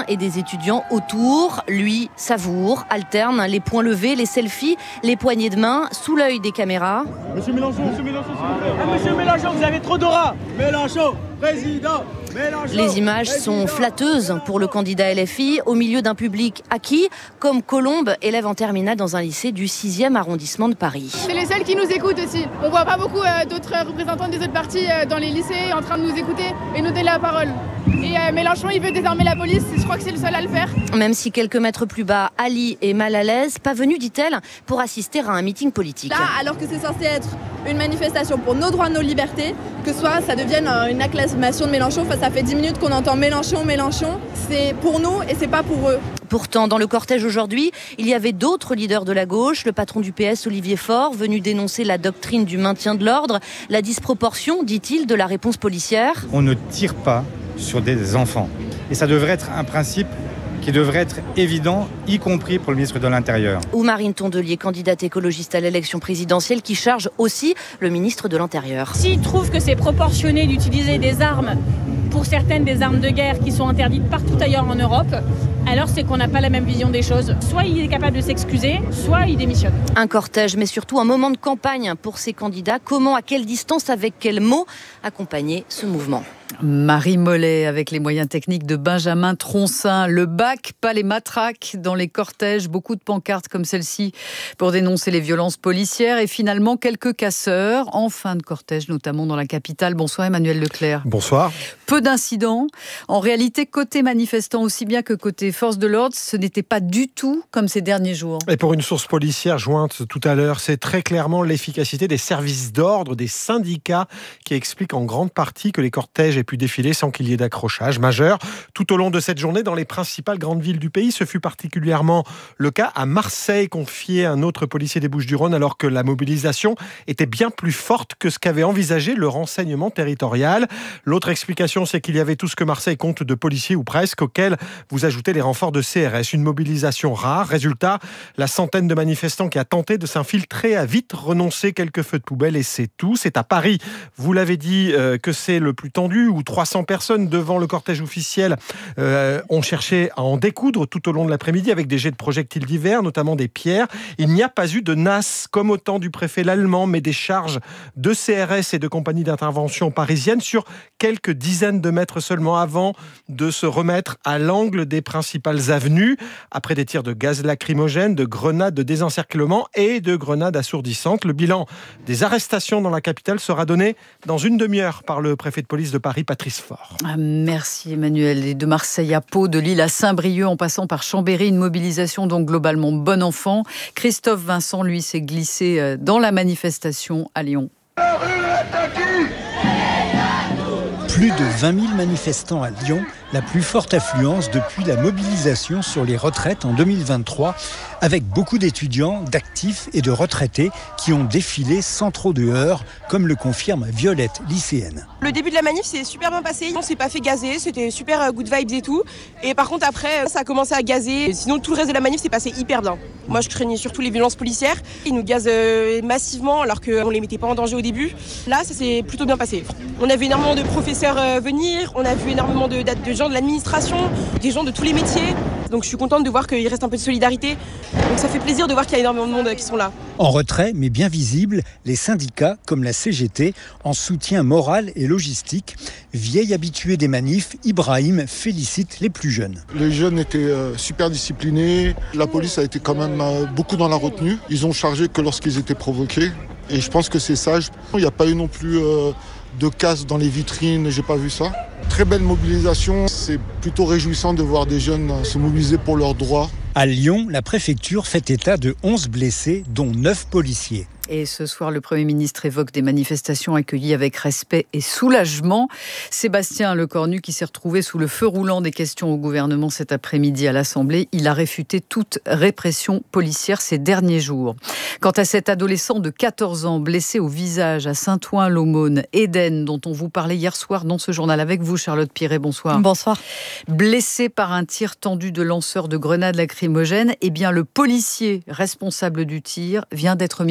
et des étudiants autour. Lui savoure, alterne les poings levés, les selfies, les poignées de main sous l'œil des caméras. Monsieur Mélenchon, s'il vous plaît. Monsieur Mélenchon, vous avez trop d'aura. Mélenchon, président. Les images sont flatteuses pour le candidat LFI au milieu d'un public acquis, comme Colombe, élève en terminale dans un lycée du 6e arrondissement de Paris. C'est les seuls qui nous écoutent aussi. On voit pas beaucoup d'autres représentants des autres partis dans les lycées en train de nous écouter et nous donner la parole. Et Mélenchon, il veut désarmer la police, je crois que c'est le seul à le faire. Même si quelques mètres plus bas, Ali est mal à l'aise, pas venue, dit-elle, pour assister à un meeting politique. Là, alors que c'est censé être une manifestation pour nos droits, nos libertés, que ça devienne une acclamation de Mélenchon. Enfin, ça fait 10 minutes qu'on entend Mélenchon, Mélenchon. C'est pour nous et c'est pas pour eux. Pourtant, dans le cortège aujourd'hui, il y avait d'autres leaders de la gauche. Le patron du PS, Olivier Faure, venu dénoncer la doctrine du maintien de l'ordre, la disproportion, dit-il, de la réponse policière. On ne tire pas sur des enfants. Et ça devrait être un principe qui devrait être évident, y compris pour le ministre de l'Intérieur. Ou Marine Tondelier, candidate écologiste à l'élection présidentielle, qui charge aussi le ministre de l'Intérieur. S'il trouve que c'est proportionné d'utiliser des armes, pour certaines des armes de guerre qui sont interdites partout ailleurs en Europe, alors c'est qu'on n'a pas la même vision des choses. Soit il est capable de s'excuser, soit il démissionne. Un cortège, mais surtout un moment de campagne pour ces candidats. Comment, à quelle distance, avec quels mots accompagner ce mouvement ? Marie Mollet avec les moyens techniques de Benjamin Troncin. Le bac, pas les matraques dans les cortèges. Beaucoup de pancartes comme celle-ci pour dénoncer les violences policières. Et finalement, quelques casseurs en fin de cortège, notamment dans la capitale. Bonsoir Emmanuel Leclerc. Bonsoir. Peu d'incidents. En réalité, côté manifestants aussi bien que côté force de l'ordre, ce n'était pas du tout comme ces derniers jours. Et pour une source policière jointe tout à l'heure, c'est très clairement l'efficacité des services d'ordre, des syndicats qui expliquent en grande partie que les cortèges aient pu défiler sans qu'il y ait d'accrochage majeur. Tout au long de cette journée, dans les principales grandes villes du pays, ce fut particulièrement le cas à Marseille, confié un autre policier des Bouches-du-Rhône, alors que la mobilisation était bien plus forte que ce qu'avait envisagé le renseignement territorial. L'autre explication, c'est qu'il y avait tout ce que Marseille compte de policiers ou presque, auxquels vous ajoutez les renforts de CRS. Une mobilisation rare. Résultat, la centaine de manifestants qui a tenté de s'infiltrer a vite renoncé, quelques feux de poubelle et c'est tout. C'est à Paris, vous l'avez dit, que c'est le plus tendu, où 300 personnes devant le cortège officiel ont cherché à en découdre tout au long de l'après-midi avec des jets de projectiles divers, notamment des pierres. Il n'y a pas eu de NAS comme au temps du préfet l'Allemand, mais des charges de CRS et de compagnies d'intervention parisiennes sur quelques dizaines de mètres seulement avant de se remettre à l'angle des principales avenues, après des tirs de gaz lacrymogène, de grenades de désencerclement et de grenades assourdissantes. Le bilan des arrestations dans la capitale sera donné dans une demi-heure par le préfet de police de Paris, Patrice Faure. Merci Emmanuel. Et de Marseille à Pau, de Lille à Saint-Brieuc, en passant par Chambéry, une mobilisation donc globalement bon enfant. Christophe Vincent, lui, s'est glissé dans la manifestation à Lyon. Plus de 20 000 manifestants à Lyon, la plus forte affluence depuis la mobilisation sur les retraites en 2023, avec beaucoup d'étudiants, d'actifs et de retraités qui ont défilé sans trop de heurts, comme le confirme Violette, lycéenne. Le début de la manif s'est super bien passé, on s'est pas fait gazer, c'était super good vibes et tout. Et par contre après, ça a commencé à gazer, sinon tout le reste de la manif s'est passé hyper bien. Moi je craignais surtout les violences policières, ils nous gazent massivement alors qu'on les mettait pas en danger au début. Là ça s'est plutôt bien passé. On a vu énormément de professeurs venir, on a vu énormément de gens de l'administration, des gens de tous les métiers. Donc je suis contente de voir qu'il reste un peu de solidarité. Donc ça fait plaisir de voir qu'il y a énormément de monde qui sont là. En retrait, mais bien visible, les syndicats, comme la CGT, en soutien moral et logistique. Vieil habitué des manifs, Ibrahim félicite les plus jeunes. Les jeunes étaient super disciplinés. La police a été quand même beaucoup dans la retenue. Ils ont chargé que lorsqu'ils étaient provoqués. Et je pense que c'est sage. Il n'y a pas eu non plus de casse dans les vitrines, j'ai pas vu ça. Très belle mobilisation, c'est plutôt réjouissant de voir des jeunes se mobiliser pour leurs droits. À Lyon, la préfecture fait état de 11 blessés, dont 9 policiers. Et ce soir, le Premier ministre évoque des manifestations accueillies avec respect et soulagement. Sébastien Lecornu, qui s'est retrouvé sous le feu roulant des questions au gouvernement cet après-midi à l'Assemblée, il a réfuté toute répression policière ces derniers jours. Quant à cet adolescent de 14 ans blessé au visage à Saint-Ouen-l'Aumône, Éden, dont on vous parlait hier soir dans ce journal avec vous, Charlotte Piret, bonsoir. Bonsoir. Blessé par un tir tendu de lanceur de grenades lacrymogènes, eh bien le policier responsable du tir vient d'être mis en examen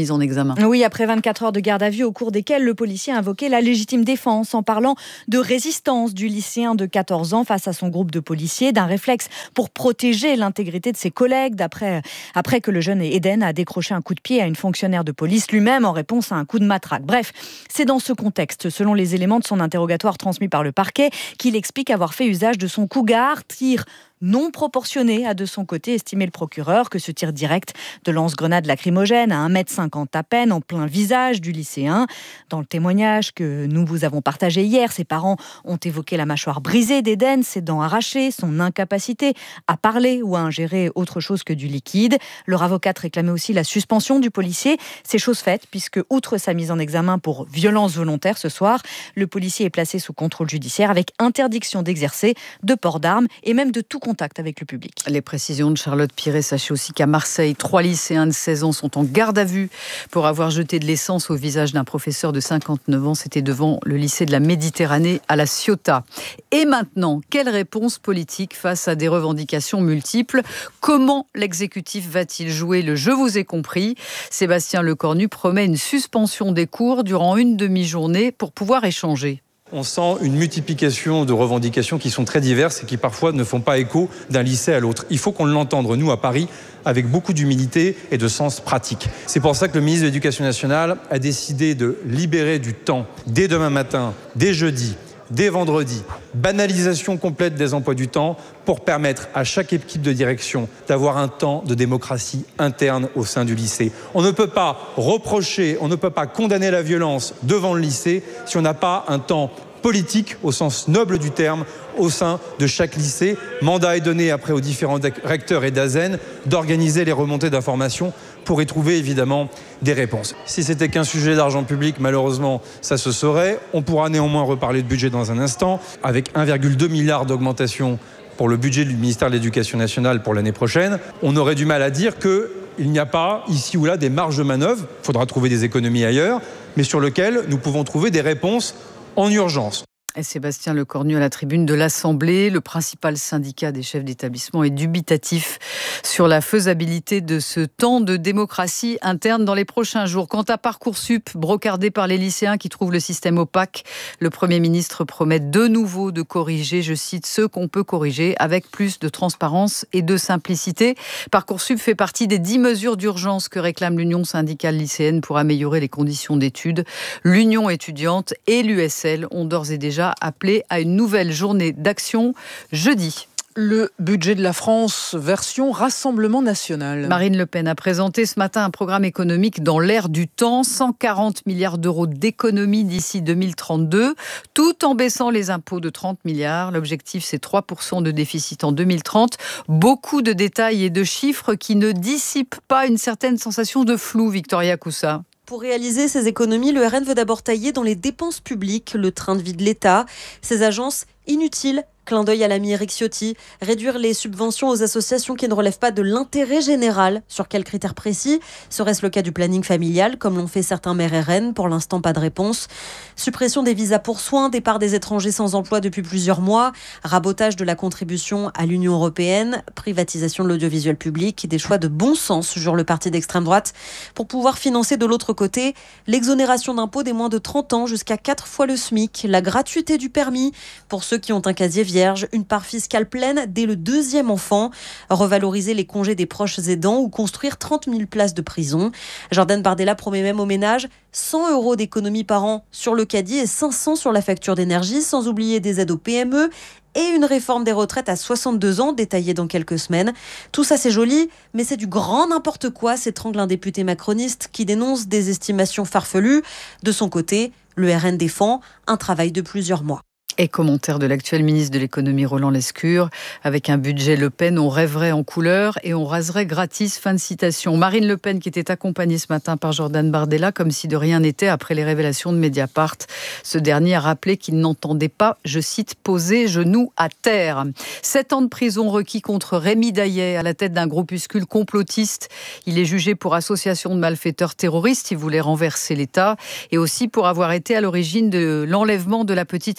examen. Oui, après 24 heures de garde à vue au cours desquelles le policier a invoqué la légitime défense en parlant de résistance du lycéen de 14 ans face à son groupe de policiers, d'un réflexe pour protéger l'intégrité de ses collègues après que le jeune Eden a décroché un coup de pied à une fonctionnaire de police, lui-même en réponse à un coup de matraque. Bref, c'est dans ce contexte, selon les éléments de son interrogatoire transmis par le parquet, qu'il explique avoir fait usage de son cougar, tir non proportionné, a de son côté estimé le procureur que ce tir direct de lance-grenade lacrymogène à 1,50 m à peine en plein visage du lycéen. Dans le témoignage que nous vous avons partagé hier, ses parents ont évoqué la mâchoire brisée d'Eden, ses dents arrachées, son incapacité à parler ou à ingérer autre chose que du liquide. Leur avocate réclamait aussi la suspension du policier. C'est chose faite puisque, outre sa mise en examen pour violence volontaire ce soir, le policier est placé sous contrôle judiciaire avec interdiction d'exercer, de port d'armes et même de tout contact avec le public. Les précisions de Charlotte Piré. Sachez aussi qu'à Marseille, 3 lycéens de 16 ans sont en garde à vue pour avoir jeté de l'essence au visage d'un professeur de 59 ans. C'était devant le lycée de la Méditerranée à La Ciotat. Et maintenant, quelle réponse politique face à des revendications multiples ? Comment l'exécutif va-t-il jouer le « je vous ai compris » ? Sébastien Lecornu promet une suspension des cours durant une demi-journée pour pouvoir échanger. On sent une multiplication de revendications qui sont très diverses et qui parfois ne font pas écho d'un lycée à l'autre. Il faut qu'on l'entende, nous, à Paris, avec beaucoup d'humilité et de sens pratique. C'est pour ça que le ministre de l'Éducation nationale a décidé de libérer du temps dès demain matin, dès jeudi, dès vendredi, banalisation complète des emplois du temps pour permettre à chaque équipe de direction d'avoir un temps de démocratie interne au sein du lycée. On ne peut pas reprocher, on ne peut pas condamner la violence devant le lycée si on n'a pas un temps politique au sens noble du terme au sein de chaque lycée. Mandat est donné après aux différents recteurs et d'ASEN d'organiser les remontées d'informations pour y trouver évidemment des réponses. Si c'était qu'un sujet d'argent public, malheureusement, ça se saurait. On pourra néanmoins reparler de budget dans un instant, avec 1,2 milliard d'augmentation pour le budget du ministère de l'Éducation nationale pour l'année prochaine. On aurait du mal à dire qu'il n'y a pas ici ou là des marges de manœuvre. Il faudra trouver des économies ailleurs, mais sur lesquelles nous pouvons trouver des réponses en urgence. Et Sébastien Lecornu à la tribune de l'Assemblée. Le principal syndicat des chefs d'établissement est dubitatif sur la faisabilité de ce temps de démocratie interne dans les prochains jours. Quant à Parcoursup, brocardé par les lycéens qui trouvent le système opaque, le Premier ministre promet de nouveau de corriger, je cite, ce qu'on peut corriger avec plus de transparence et de simplicité. Parcoursup fait partie des 10 mesures d'urgence que réclame l'Union syndicale lycéenne pour améliorer les conditions d'études. L'Union étudiante et l'USL ont d'ores et déjà appelé à une nouvelle journée d'action jeudi. Le budget de la France, version Rassemblement national. Marine Le Pen a présenté ce matin un programme économique dans l'air du temps, 140 milliards d'euros d'économies d'ici 2032, tout en baissant les impôts de 30 milliards. L'objectif, c'est 3% de déficit en 2030. Beaucoup de détails et de chiffres qui ne dissipent pas une certaine sensation de flou, Victoria Coussa. Pour réaliser ces économies, le RN veut d'abord tailler dans les dépenses publiques, le train de vie de l'État, ces agences inutiles. Clin d'œil à l'ami Éric Ciotti, réduire les subventions aux associations qui ne relèvent pas de l'intérêt général. Sur quels critères précis ? Serait-ce le cas du planning familial, comme l'ont fait certains maires RN ? Pour l'instant, pas de réponse. Suppression des visas pour soins, départ des étrangers sans emploi depuis plusieurs mois, rabotage de la contribution à l'Union européenne, privatisation de l'audiovisuel public, des choix de bon sens, jure le parti d'extrême droite, pour pouvoir financer de l'autre côté l'exonération d'impôts des moins de 30 ans jusqu'à 4 fois le SMIC, la gratuité du permis pour ceux qui ont un casier vierge, une part fiscale pleine dès le 2e enfant, revaloriser les congés des proches aidants ou construire 30 000 places de prison. Jordan Bardella promet même aux ménages 100 € d'économie par an sur le caddie et 500 sur la facture d'énergie, sans oublier des aides aux PME et une réforme des retraites à 62 ans, détaillée dans quelques semaines. Tout ça, c'est joli, mais c'est du grand n'importe quoi, s'étrangle un député macroniste qui dénonce des estimations farfelues. De son côté, le RN défend un travail de plusieurs mois. Et commentaire de l'actuel ministre de l'économie Roland Lescure. Avec un budget Le Pen, on rêverait en couleur et on raserait gratis. Fin de citation. Marine Le Pen qui était accompagnée ce matin par Jordan Bardella, comme si de rien n'était après les révélations de Mediapart. Ce dernier a rappelé qu'il n'entendait pas, je cite, poser genoux à terre. 7 ans de prison requis contre Rémi Daillet à la tête d'un groupuscule complotiste. Il est jugé pour association de malfaiteurs terroristes. Il voulait renverser l'État et aussi pour avoir été à l'origine de l'enlèvement de la petite Mia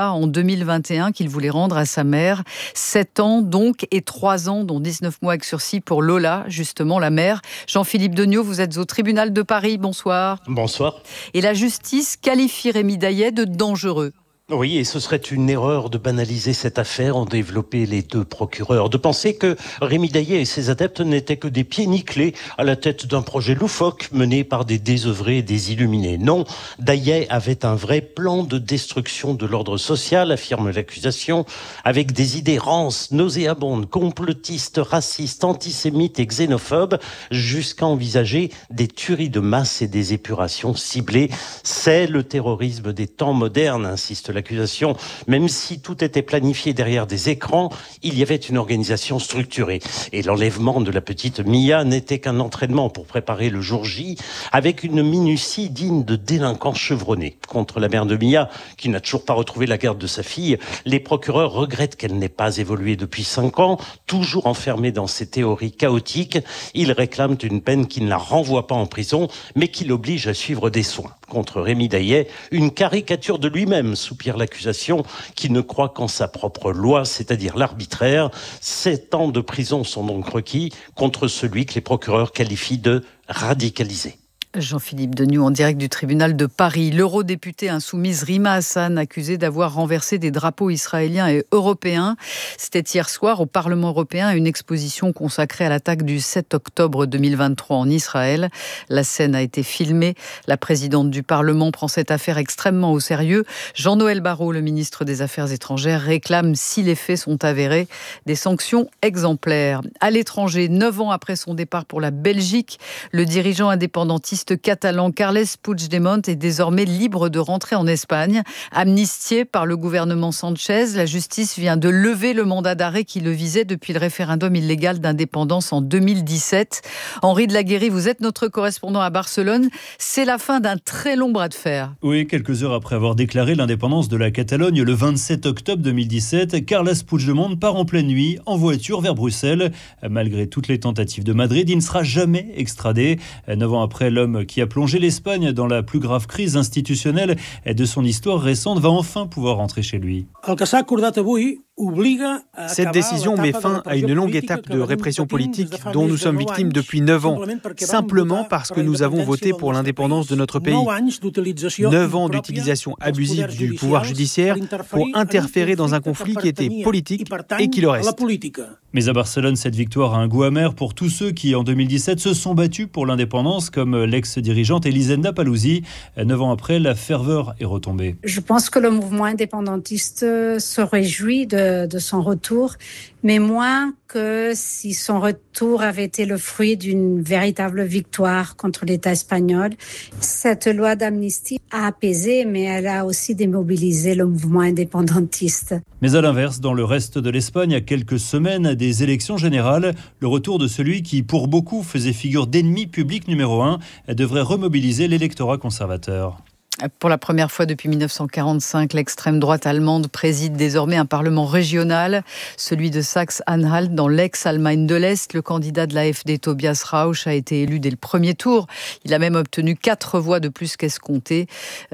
Lola en 2021 qu'il voulait rendre à sa mère. 7 ans donc et 3 ans, dont 19 mois avec sursis pour Lola, justement la mère. Jean-Philippe Degnaud, vous êtes au tribunal de Paris. Bonsoir. Bonsoir. Et la justice qualifie Rémi Daillet de dangereux. Oui, et ce serait une erreur de banaliser cette affaire, ont développé les 2 procureurs, de penser que Rémi Daillet et ses adeptes n'étaient que des pieds nickelés à la tête d'un projet loufoque mené par des désœuvrés et des illuminés. Non, Daillet avait un vrai plan de destruction de l'ordre social, affirme l'accusation, avec des idées rances, nauséabondes, complotistes, racistes, antisémites et xénophobes, jusqu'à envisager des tueries de masse et des épurations ciblées. C'est le terrorisme des temps modernes, insiste l'accusation. Même si tout était planifié derrière des écrans, il y avait une organisation structurée. Et l'enlèvement de la petite Mia n'était qu'un entraînement pour préparer le jour J, avec une minutie digne de délinquants chevronnés. Contre la mère de Mia, qui n'a toujours pas retrouvé la garde de sa fille, les procureurs regrettent qu'elle n'ait pas évolué depuis 5 ans, toujours enfermée dans ses théories chaotiques. Ils réclament une peine qui ne la renvoie pas en prison, mais qui l'oblige à suivre des soins. Contre Rémi Daillet, une caricature de lui-même, soupire l'accusation, qui ne croit qu'en sa propre loi, c'est-à-dire l'arbitraire. 7 ans de prison sont donc requis contre celui que les procureurs qualifient de radicalisé. Jean-Philippe Degnaud en direct du tribunal de Paris. L'eurodéputée insoumise Rima Hassan, accusée d'avoir renversé des drapeaux israéliens et européens. C'était hier soir au Parlement européen, une exposition consacrée à l'attaque du 7 octobre 2023 en Israël. La scène a été filmée. La présidente du Parlement prend cette affaire extrêmement au sérieux. Jean-Noël Barrot, le ministre des Affaires étrangères, réclame, si les faits sont avérés, des sanctions exemplaires. À l'étranger, 9 ans après son départ pour la Belgique, le dirigeant indépendantiste catalan Carles Puigdemont est désormais libre de rentrer en Espagne. Amnistié par le gouvernement Sanchez, la justice vient de lever le mandat d'arrêt qui le visait depuis le référendum illégal d'indépendance en 2017. Henri de la Guéry, vous êtes notre correspondant à Barcelone. C'est la fin d'un très long bras de fer. Oui, quelques heures après avoir déclaré l'indépendance de la Catalogne le 27 octobre 2017, Carles Puigdemont part en pleine nuit en voiture vers Bruxelles. Malgré toutes les tentatives de Madrid, il ne sera jamais extradé. 9 ans après, l'homme qui a plongé l'Espagne dans la plus grave crise institutionnelle de son histoire récente va enfin pouvoir rentrer chez lui. Cette décision met fin à une longue étape de répression politique dont nous sommes victimes depuis 9 ans, simplement parce que nous avons voté pour l'indépendance de notre pays. 9 ans d'utilisation abusive du pouvoir judiciaire pour interférer dans un conflit qui était politique et qui le reste. Mais à Barcelone, cette victoire a un goût amer pour tous ceux qui, en 2017, se sont battus pour l'indépendance, comme l'ex-dirigeante Elisenda Palouzi. 9 ans après, la ferveur est retombée. Je pense que le mouvement indépendantiste se réjouit de son retour, mais moins que si son retour avait été le fruit d'une véritable victoire contre l'État espagnol. Cette loi d'amnistie a apaisé, mais elle a aussi démobilisé le mouvement indépendantiste. Mais à l'inverse, dans le reste de l'Espagne, à quelques semaines des élections générales, le retour de celui qui, pour beaucoup, faisait figure d'ennemi public numéro 1, devrait remobiliser l'électorat conservateur. Pour la première fois depuis 1945, l'extrême droite allemande préside désormais un parlement régional, celui de Saxe-Anhalt dans l'ex-Allemagne de l'Est. Le candidat de l'AfD, Tobias Rauch, a été élu dès le premier tour. Il a même obtenu 4 voix de plus qu'escompté,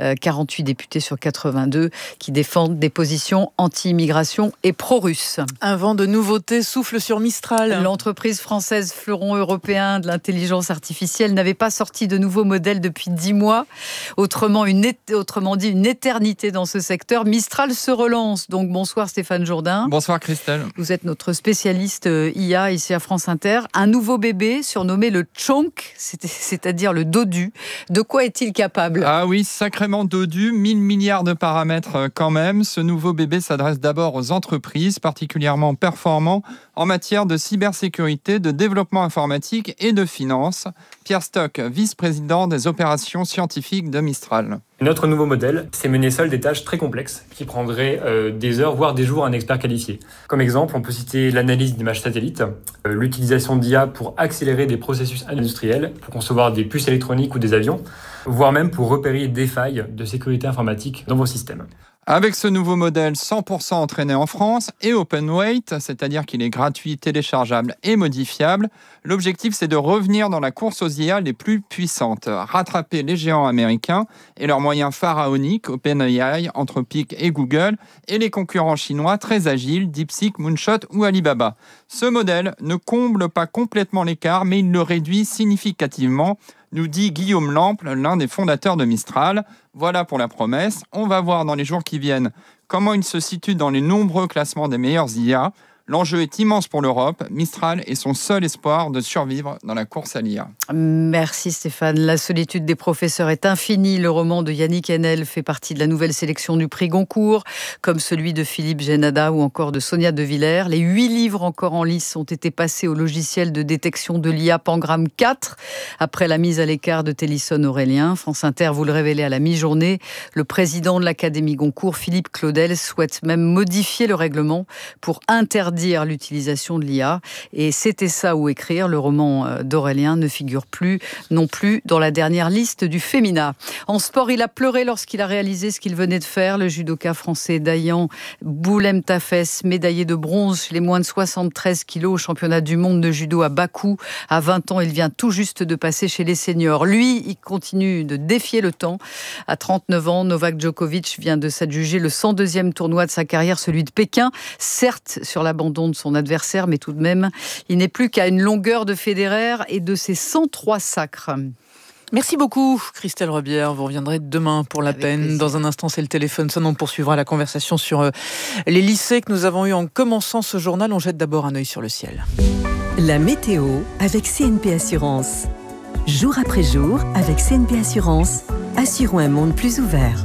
48 députés sur 82 qui défendent des positions anti-immigration et pro-russes. Un vent de nouveautés souffle sur Mistral. L'entreprise française fleuron européen de l'intelligence artificielle n'avait pas sorti de nouveaux modèles depuis 10 mois. Autrement dit, une éternité dans ce secteur. Mistral se relance. Donc bonsoir Stéphane Jourdain. Bonsoir Christelle. Vous êtes notre spécialiste IA ici à France Inter. Un nouveau bébé surnommé le Chonk, c'est-à-dire le dodu. De quoi est-il capable ? Ah oui, sacrément dodu, 1000 milliards de paramètres quand même. Ce nouveau bébé s'adresse d'abord aux entreprises, particulièrement performants en matière de cybersécurité, de développement informatique et de finance. Pierre Stock, vice-président des opérations scientifiques de Mistral. Notre nouveau modèle, c'est mener seul des tâches très complexes qui prendraient des heures, voire des jours à un expert qualifié. Comme exemple, on peut citer l'analyse d'images satellites, l'utilisation d'IA pour accélérer des processus industriels, pour concevoir des puces électroniques ou des avions, voire même pour repérer des failles de sécurité informatique dans vos systèmes. Avec ce nouveau modèle 100% entraîné en France et open weight, c'est-à-dire qu'il est gratuit, téléchargeable et modifiable, l'objectif c'est de revenir dans la course aux IA les plus puissantes, rattraper les géants américains et leurs moyens pharaoniques, OpenAI, Anthropic et Google, et les concurrents chinois très agiles, DeepSeek, Moonshot ou Alibaba. Ce modèle ne comble pas complètement l'écart, mais il le réduit significativement, nous dit Guillaume Lample, l'un des fondateurs de Mistral. Voilà pour la promesse. On va voir dans les jours qui viennent comment il se situe dans les nombreux classements des meilleurs IA. L'enjeu est immense pour l'Europe. Mistral est son seul espoir de survivre dans la course à l'IA. Merci Stéphane. La solitude des professeurs est infinie. Le roman de Yannick Enel fait partie de la nouvelle sélection du prix Goncourt, comme celui de Philippe Génada ou encore de Sonia De Villers. Les 8 livres encore en lice ont été passés au logiciel de détection de l'IA Pangram 4, après la mise à l'écart de Télisson Aurélien. France Inter vous le révélait à la mi-journée. Le président de l'Académie Goncourt, Philippe Claudel, souhaite même modifier le règlement pour interdire l'utilisation de l'IA. Et c'était ça ou écrire. Le roman d'Aurélien ne figure plus non plus dans la dernière liste du Femina. En sport, il a pleuré lorsqu'il a réalisé ce qu'il venait de faire. Le judoka français Dayan Boulemtafes, médaillé de bronze chez les moins de 73 kilos au championnat du monde de judo à Bakou. À 20 ans, il vient tout juste de passer chez les seniors. Lui, il continue de défier le temps. À 39 ans, Novak Djokovic vient de s'adjuger le 102e tournoi de sa carrière, celui de Pékin. Certes, sur l'abandon de son adversaire, mais tout de même, il n'est plus qu'à une longueur de Federer et de ses 103 sacres. Merci beaucoup, Christelle Rebière. Vous reviendrez demain pour la peine. Plaisir. Dans un instant, c'est le téléphone sonne. On poursuivra la conversation sur les lycées que nous avons eus en commençant ce journal. On jette d'abord un œil sur le ciel. La météo avec CNP Assurance. Jour après jour, avec CNP Assurance, assurons un monde plus ouvert.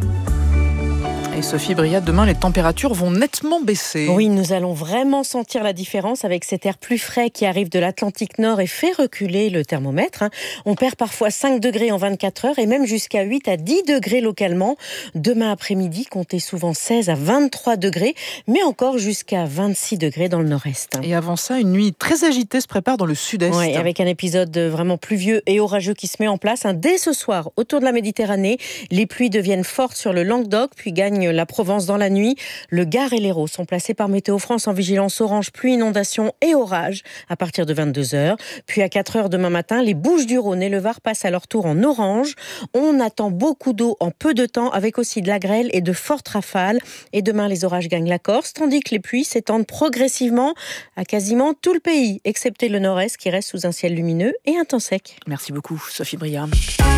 Et Sophie Bria, demain, les températures vont nettement baisser. Oui, nous allons vraiment sentir la différence avec cet air plus frais qui arrive de l'Atlantique Nord et fait reculer le thermomètre. On perd parfois 5 degrés en 24 heures et même jusqu'à 8 à 10 degrés localement. Demain après-midi, comptez souvent 16 à 23 degrés, mais encore jusqu'à 26 degrés dans le nord-est. Et avant ça, une nuit très agitée se prépare dans le sud-est. Oui, avec un épisode vraiment pluvieux et orageux qui se met en place. Dès ce soir, autour de la Méditerranée, les pluies deviennent fortes sur le Languedoc, puis gagnent la Provence dans la nuit. Le Gard et l'Hérault sont placés par Météo France en vigilance orange, pluie, inondation et orage à partir de 22h. Puis à 4h demain matin, les Bouches-du-Rhône et le Var passent à leur tour en orange. On attend beaucoup d'eau en peu de temps, avec aussi de la grêle et de fortes rafales. Et demain, les orages gagnent la Corse, tandis que les pluies s'étendent progressivement à quasiment tout le pays, excepté le nord-est qui reste sous un ciel lumineux et un temps sec. Merci beaucoup, Sophie Bria.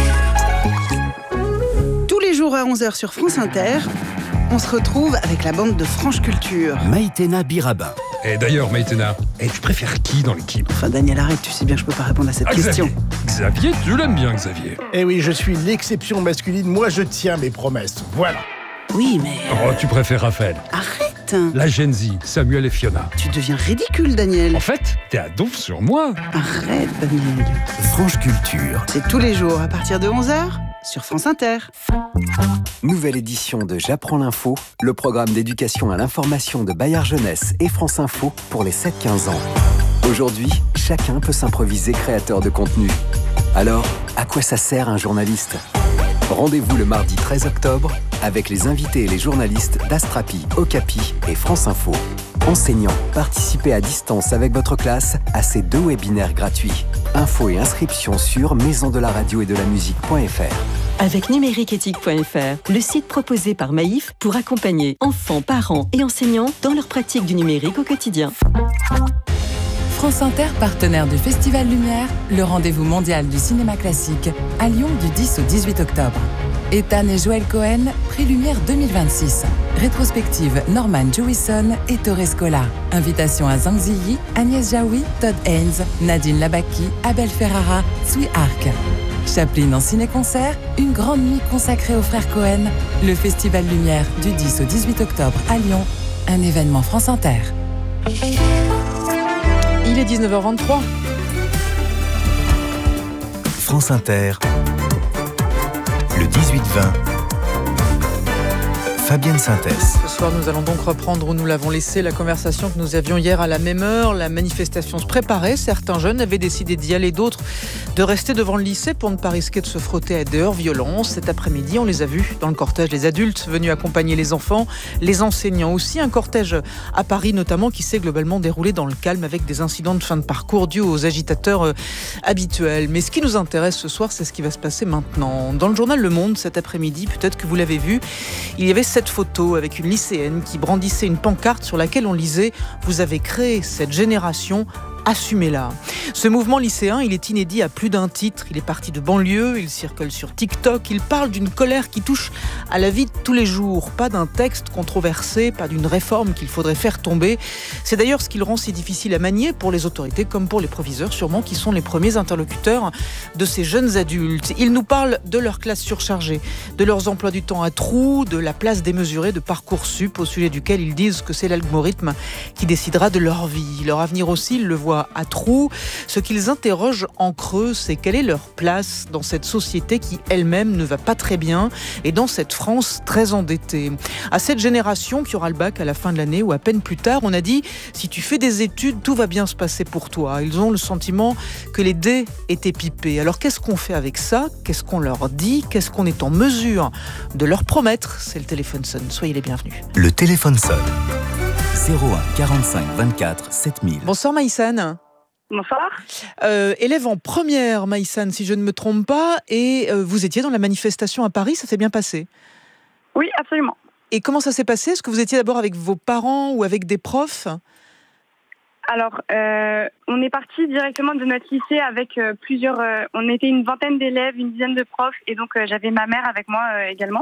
Tous les jours à 11h sur France Inter, on se retrouve avec la bande de Franche Culture. Maïtena Birabin. Et d'ailleurs, Maïtena, tu préfères qui dans l'équipe ? Enfin, Daniel, arrête, tu sais bien que je peux pas répondre à cette question. Xavier, tu l'aimes bien, Xavier. Eh oui, je suis l'exception masculine, moi je tiens mes promesses, voilà. Oui, mais... Oh, tu préfères Raphaël. Arrête. La Gen Z, Samuel et Fiona. Tu deviens ridicule, Daniel. En fait, t'es à donf sur moi. Arrête, Daniel. Franche Culture. C'est tous les jours, à partir de 11h, sur France Inter. Nouvelle édition de J'apprends l'info, le programme d'éducation à l'information de Bayard Jeunesse et France Info pour les 7-15 ans. Aujourd'hui, chacun peut s'improviser créateur de contenu. Alors, à quoi ça sert un journaliste ? Rendez-vous le mardi 13 octobre avec les invités et les journalistes d'Astrapi, Okapi et France Info. Enseignants, participez à distance avec votre classe à ces 2 webinaires gratuits. Infos et inscriptions sur maisondelaradio-et-de-la-musique.fr. Avec numériqueéthique.fr, le site proposé par Maïf pour accompagner enfants, parents et enseignants dans leur pratique du numérique au quotidien. France Inter, partenaire du Festival Lumière, le rendez-vous mondial du cinéma classique, à Lyon du 10 au 18 octobre. Ethan et Joël Cohen, prix Lumière 2026. Rétrospective Norman Jewison et Torres Scola. Invitation à Zhang Ziyi, Agnès Jaoui, Todd Haynes, Nadine Labaki, Abel Ferrara, Sui Arc. Chaplin en ciné-concert, une grande nuit consacrée aux frères Cohen. Le Festival Lumière du 10 au 18 octobre à Lyon. Un événement France Inter. Il est 19h23. France Inter. Le 18-20. Fabienne Synthès. Ce soir, nous allons donc reprendre où nous l'avons laissé, la conversation que nous avions hier à la même heure. La manifestation se préparait. Certains jeunes avaient décidé d'y aller, d'autres de rester devant le lycée pour ne pas risquer de se frotter à des heurts-violences. Cet après-midi, on les a vus dans le cortège, les adultes venus accompagner les enfants, les enseignants aussi. Un cortège à Paris notamment qui s'est globalement déroulé dans le calme avec des incidents de fin de parcours dus aux agitateurs habituels. Mais ce qui nous intéresse ce soir, c'est ce qui va se passer maintenant. Dans le journal Le Monde, cet après-midi, peut-être que vous l'avez vu, il y avait cette photo avec une lycéenne qui brandissait une pancarte sur laquelle on lisait « Vous avez créé cette génération ». Assumez-la. Ce mouvement lycéen, il est inédit à plus d'un titre. Il est parti de banlieue, il circule sur TikTok, il parle d'une colère qui touche à la vie de tous les jours. Pas d'un texte controversé, pas d'une réforme qu'il faudrait faire tomber. C'est d'ailleurs ce qui le rend si difficile à manier pour les autorités comme pour les proviseurs, sûrement, qui sont les premiers interlocuteurs de ces jeunes adultes. Ils nous parlent de leur classe surchargée, de leurs emplois du temps à trous, de la place démesurée de Parcoursup, au sujet duquel ils disent que c'est l'algorithme qui décidera de leur vie. Leur avenir aussi, ils le voient à trous. Ce qu'ils interrogent en creux, c'est quelle est leur place dans cette société qui elle-même ne va pas très bien et dans cette France très endettée. À cette génération qui aura le bac à la fin de l'année ou à peine plus tard, on a dit si tu fais des études, tout va bien se passer pour toi. Ils ont le sentiment que les dés étaient pipés. Alors qu'est-ce qu'on fait avec ça ? Qu'est-ce qu'on leur dit ? Qu'est-ce qu'on est en mesure de leur promettre ? C'est le téléphone sonne. Soyez les bienvenus. Le téléphone sonne. 01 45 24 7000. Bonsoir Maïssane. Bonsoir. Élève en première, Maïssane, si je ne me trompe pas, et vous étiez dans la manifestation à Paris, ça s'est bien passé ? Oui, absolument. Et comment ça s'est passé ? Est-ce que vous étiez d'abord avec vos parents ou avec des profs ? Alors, on est parti directement de notre lycée avec plusieurs... on était une vingtaine d'élèves, une dizaine de profs, et donc j'avais ma mère avec moi également.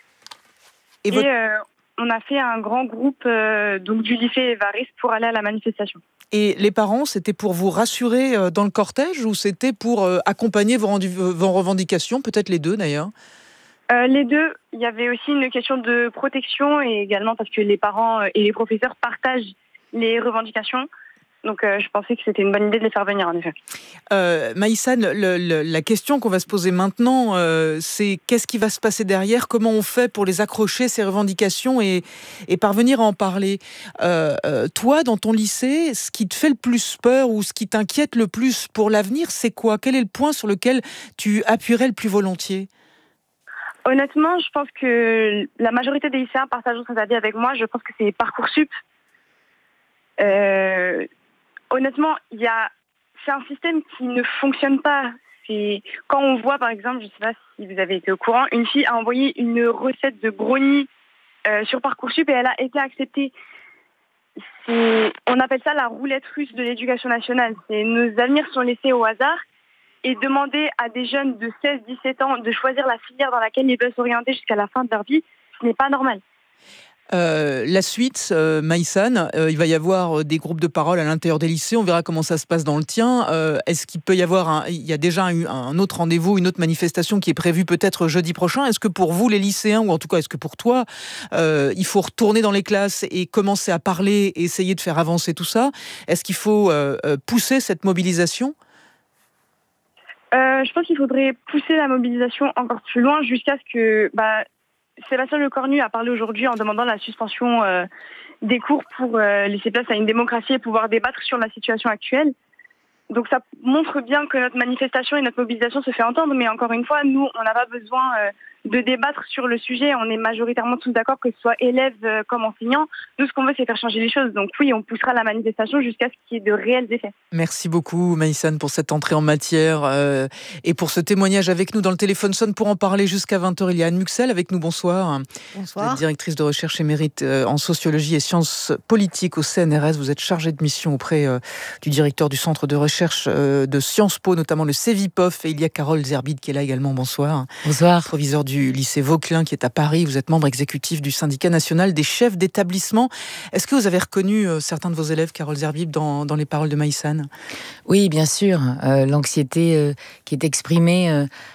Et on a fait un grand groupe donc du lycée Évariste pour aller à la manifestation. Et les parents, c'était pour vous rassurer dans le cortège ou c'était pour accompagner vos revendications, peut-être les deux d'ailleurs ? Les deux. Il y avait aussi une question de protection et également parce que les parents et les professeurs partagent les revendications. Donc je pensais que c'était une bonne idée de les faire venir en effet. Maïssane, la question qu'on va se poser maintenant, c'est qu'est-ce qui va se passer derrière ? Comment on fait pour les accrocher, ces revendications, et parvenir à en parler ? Toi, dans ton lycée, ce qui te fait le plus peur ou ce qui t'inquiète le plus pour l'avenir, c'est quoi ? Quel est le point sur lequel tu appuierais le plus volontiers ? Honnêtement, je pense que la majorité des lycéens partagent cet avis avec moi. Je pense que c'est Parcoursup. Honnêtement, c'est un système qui ne fonctionne pas. Quand on voit, par exemple, je ne sais pas si vous avez été au courant, une fille a envoyé une recette de brownie sur Parcoursup et elle a été acceptée. On appelle ça la roulette russe de l'éducation nationale. Nos avenirs sont laissés au hasard et demander à des jeunes de 16-17 ans de choisir la filière dans laquelle ils veulent s'orienter jusqu'à la fin de leur vie, ce n'est pas normal. La suite, Maïssane, il va y avoir des groupes de parole à l'intérieur des lycées. On verra comment ça se passe dans le tien. Est-ce qu'il peut y avoir il y a déjà eu un autre rendez-vous, une autre manifestation qui est prévue peut-être jeudi prochain. Est-ce que pour vous, les lycéens, ou en tout cas, est-ce que pour toi, il faut retourner dans les classes et commencer à parler et essayer de faire avancer tout ça ? Est-ce qu'il faut pousser cette mobilisation ? Je pense qu'il faudrait pousser la mobilisation encore plus loin jusqu'à ce que... Sébastien Lecornu a parlé aujourd'hui en demandant la suspension des cours pour laisser place à une démocratie et pouvoir débattre sur la situation actuelle. Donc ça montre bien que notre manifestation et notre mobilisation se fait entendre, mais encore une fois, nous, on n'a pas besoin de débattre sur le sujet. On est majoritairement tous d'accord, que ce soit élèves comme enseignants. Nous, ce qu'on veut, c'est faire changer les choses. Donc oui, on poussera la manifestation jusqu'à ce qu'il y ait de réels effets. Merci beaucoup, Maïssane, pour cette entrée en matière et pour ce témoignage avec nous dans le téléphone sonne. Pour en parler jusqu'à 20h, il y a Anne Muxel avec nous. Bonsoir. Bonsoir. Vous êtes directrice de recherche émérite en sociologie et sciences politiques au CNRS. Vous êtes chargée de mission auprès du directeur du centre de recherche de Sciences Po, notamment le CEVIPOF. Et il y a Carole Zerbide qui est là également. Bonsoir. Bonsoir. Proviseur du lycée Vauquelin qui est à Paris. Vous êtes membre exécutif du syndicat national des chefs d'établissement. Est-ce que vous avez reconnu certains de vos élèves, Carole Zerbide, dans les paroles de Maïssane ? Oui, bien sûr. L'anxiété qui est exprimée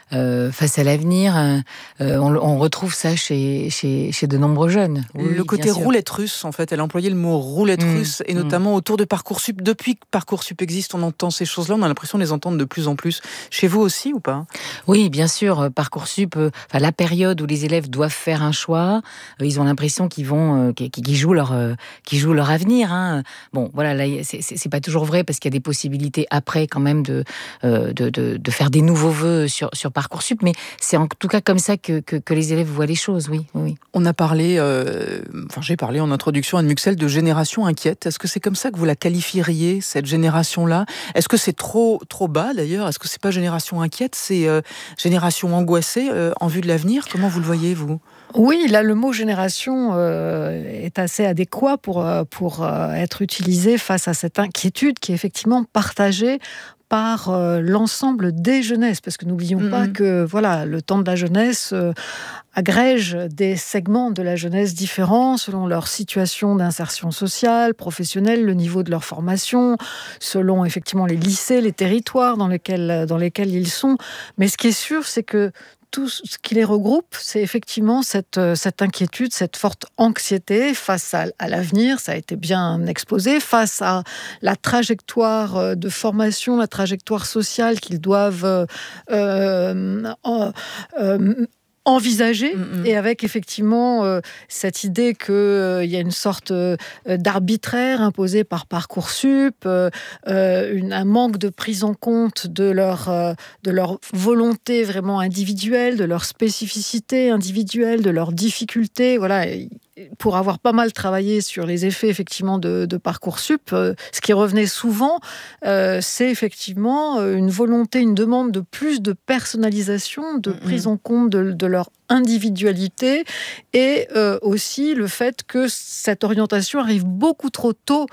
face à l'avenir. On retrouve ça chez de nombreux jeunes. Le côté roulette russe, en fait, elle a employé le mot roulette russe, et notamment autour de Parcoursup. Depuis que Parcoursup existe, on entend ces choses-là, on a l'impression de les entendre de plus en plus. Chez vous aussi ou pas ? Oui, bien sûr. Parcoursup, la période où les élèves doivent faire un choix, ils ont l'impression qu'ils jouent leur avenir. Hein. Bon, voilà, là, c'est pas toujours vrai parce qu'il y a des possibilités après quand même de faire des nouveaux vœux sur Parcoursup, mais c'est en tout cas comme ça que les élèves voient les choses, oui. On a parlé, j'ai parlé en introduction, Anne Muxel, de génération inquiète. Est-ce que c'est comme ça que vous la qualifieriez, cette génération-là ? Est-ce que c'est trop bas d'ailleurs ? Est-ce que c'est pas génération inquiète, c'est génération angoissée en vue de l'avenir ? Comment vous le voyez, vous ? Oui, là, le mot génération est assez adéquat pour être utilisé face à cette inquiétude qui est effectivement partagée par l'ensemble des jeunesses, parce que n'oublions pas que le temps de la jeunesse agrège des segments de la jeunesse différents selon leur situation d'insertion sociale, professionnelle, le niveau de leur formation, selon effectivement les lycées, les territoires dans lesquels ils sont. Mais ce qui est sûr, c'est que tout ce qui les regroupe, c'est effectivement cette inquiétude, cette forte anxiété face à l'avenir, ça a été bien exposé, face à la trajectoire de formation, la trajectoire sociale qu'ils doivent envisager, et avec effectivement cette idée qu'il y a une sorte d'arbitraire imposé par Parcoursup, un manque de prise en compte de leur volonté vraiment individuelle, de leur spécificité individuelle, de leurs difficultés. Voilà. Pour avoir pas mal travaillé sur les effets effectivement de Parcoursup, ce qui revenait souvent, c'est effectivement une volonté, une demande de plus de personnalisation, de prise en compte de leur individualité, et aussi le fait que cette orientation arrive beaucoup trop tôt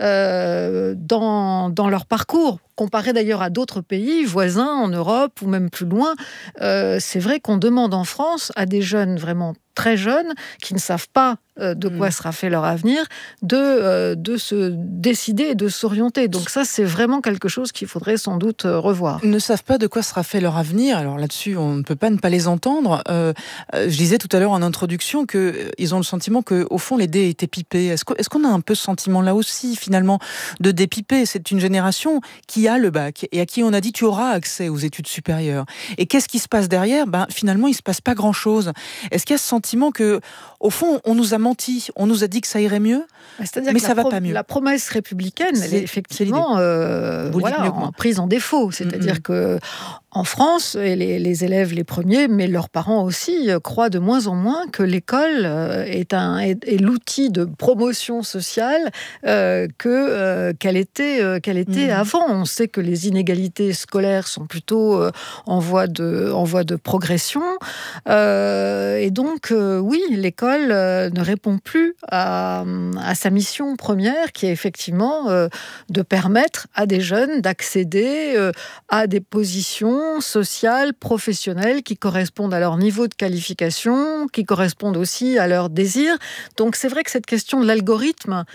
dans leur parcours. Comparé d'ailleurs à d'autres pays voisins en Europe ou même plus loin, c'est vrai qu'on demande en France à des jeunes vraiment très jeunes qui ne savent pas de quoi sera fait leur avenir, de se décider et de s'orienter. Donc ça, c'est vraiment quelque chose qu'il faudrait sans doute revoir. Ils ne savent pas de quoi sera fait leur avenir. Alors là-dessus, on ne peut pas ne pas les entendre. Je disais tout à l'heure en introduction qu'ils ont le sentiment qu'au fond, les dés étaient pipés. Est-ce qu'on a un peu ce sentiment-là aussi, finalement, de dépiper ? C'est une génération qui a le bac et à qui on a dit tu auras accès aux études supérieures. Et qu'est-ce qui se passe derrière ? Finalement, il ne se passe pas grand-chose. Est-ce qu'il y a ce sentiment que, au fond, on nous a menti, on nous a dit que ça irait mieux, mais ça va pas mieux. La promesse républicaine, elle est effectivement prise en défaut. C'est-à-dire que en France, et les élèves les premiers, mais leurs parents aussi, croient de moins en moins que l'école est l'outil de promotion sociale qu'elle était avant. On sait que les inégalités scolaires sont plutôt en voie de progression. Et donc, oui, l'école ne répond plus à sa mission première, qui est effectivement de permettre à des jeunes d'accéder à des positions sociales, professionnelles, qui correspondent à leur niveau de qualification, qui correspondent aussi à leurs désirs. Donc c'est vrai que cette question de l'algorithme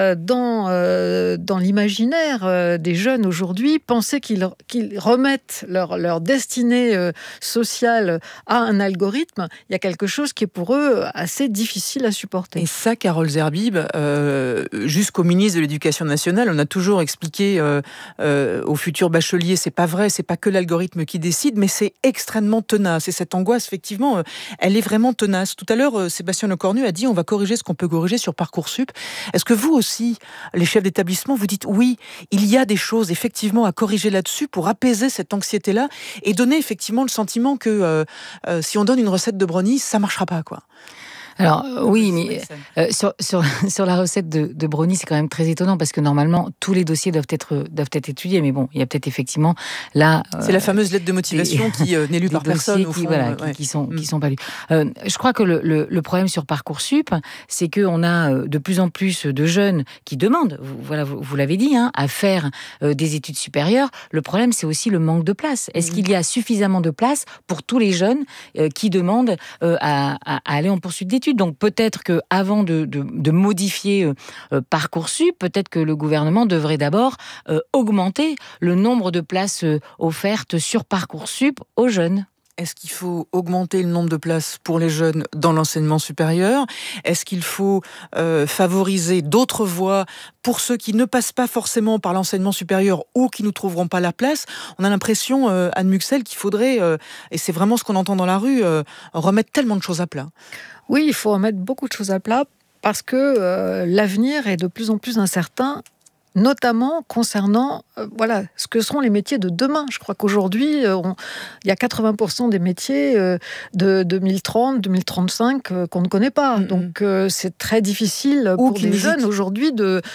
dans l'imaginaire des jeunes aujourd'hui, penser qu'ils remettent leur destinée sociale à un algorithme, il y a quelque chose qui est pour eux assez difficile à supporter. Et ça, Carole Zerbib, jusqu'au ministre de l'Éducation nationale, on a toujours expliqué aux futurs bacheliers, c'est pas vrai, c'est pas que l'algorithme qui décide, mais c'est extrêmement tenace. Et cette angoisse, effectivement, elle est vraiment tenace. Tout à l'heure, Sébastien Lecornu a dit on va corriger ce qu'on peut corriger sur Parcoursup. Est-ce que vous aussi, les chefs d'établissement, vous dites oui, il y a des choses effectivement à corriger là-dessus pour apaiser cette anxiété-là et donner effectivement le sentiment que si on donne une recette de brownie, ça marchera pas, quoi. Alors oui, mais sur la recette de brownie, c'est quand même très étonnant parce que normalement tous les dossiers doivent être étudiés, mais bon, il y a peut-être effectivement là. C'est la fameuse lettre de motivation qui n'est lue par personne au fond, qui sont pas lus. Je crois que le problème sur Parcoursup, c'est que on a de plus en plus de jeunes qui demandent, vous l'avez dit, à faire des études supérieures. Le problème, c'est aussi le manque de place. Est-ce qu'il y a suffisamment de place pour tous les jeunes qui demandent à aller en poursuite d'études? Donc peut-être qu'avant de modifier Parcoursup, peut-être que le gouvernement devrait d'abord augmenter le nombre de places offertes sur Parcoursup aux jeunes. Est-ce qu'il faut augmenter le nombre de places pour les jeunes dans l'enseignement supérieur ? Est-ce qu'il faut favoriser d'autres voies pour ceux qui ne passent pas forcément par l'enseignement supérieur ou qui ne trouveront pas la place ? On a l'impression, Anne Muxel, qu'il faudrait, et c'est vraiment ce qu'on entend dans la rue, remettre tellement de choses à plat. Oui, il faut remettre beaucoup de choses à plat parce que l'avenir est de plus en plus incertain, notamment concernant ce que seront les métiers de demain. Je crois qu'aujourd'hui, il y a 80% des métiers de 2030, 2035 qu'on ne connaît pas. Donc c'est très difficile pour les jeunes aujourd'hui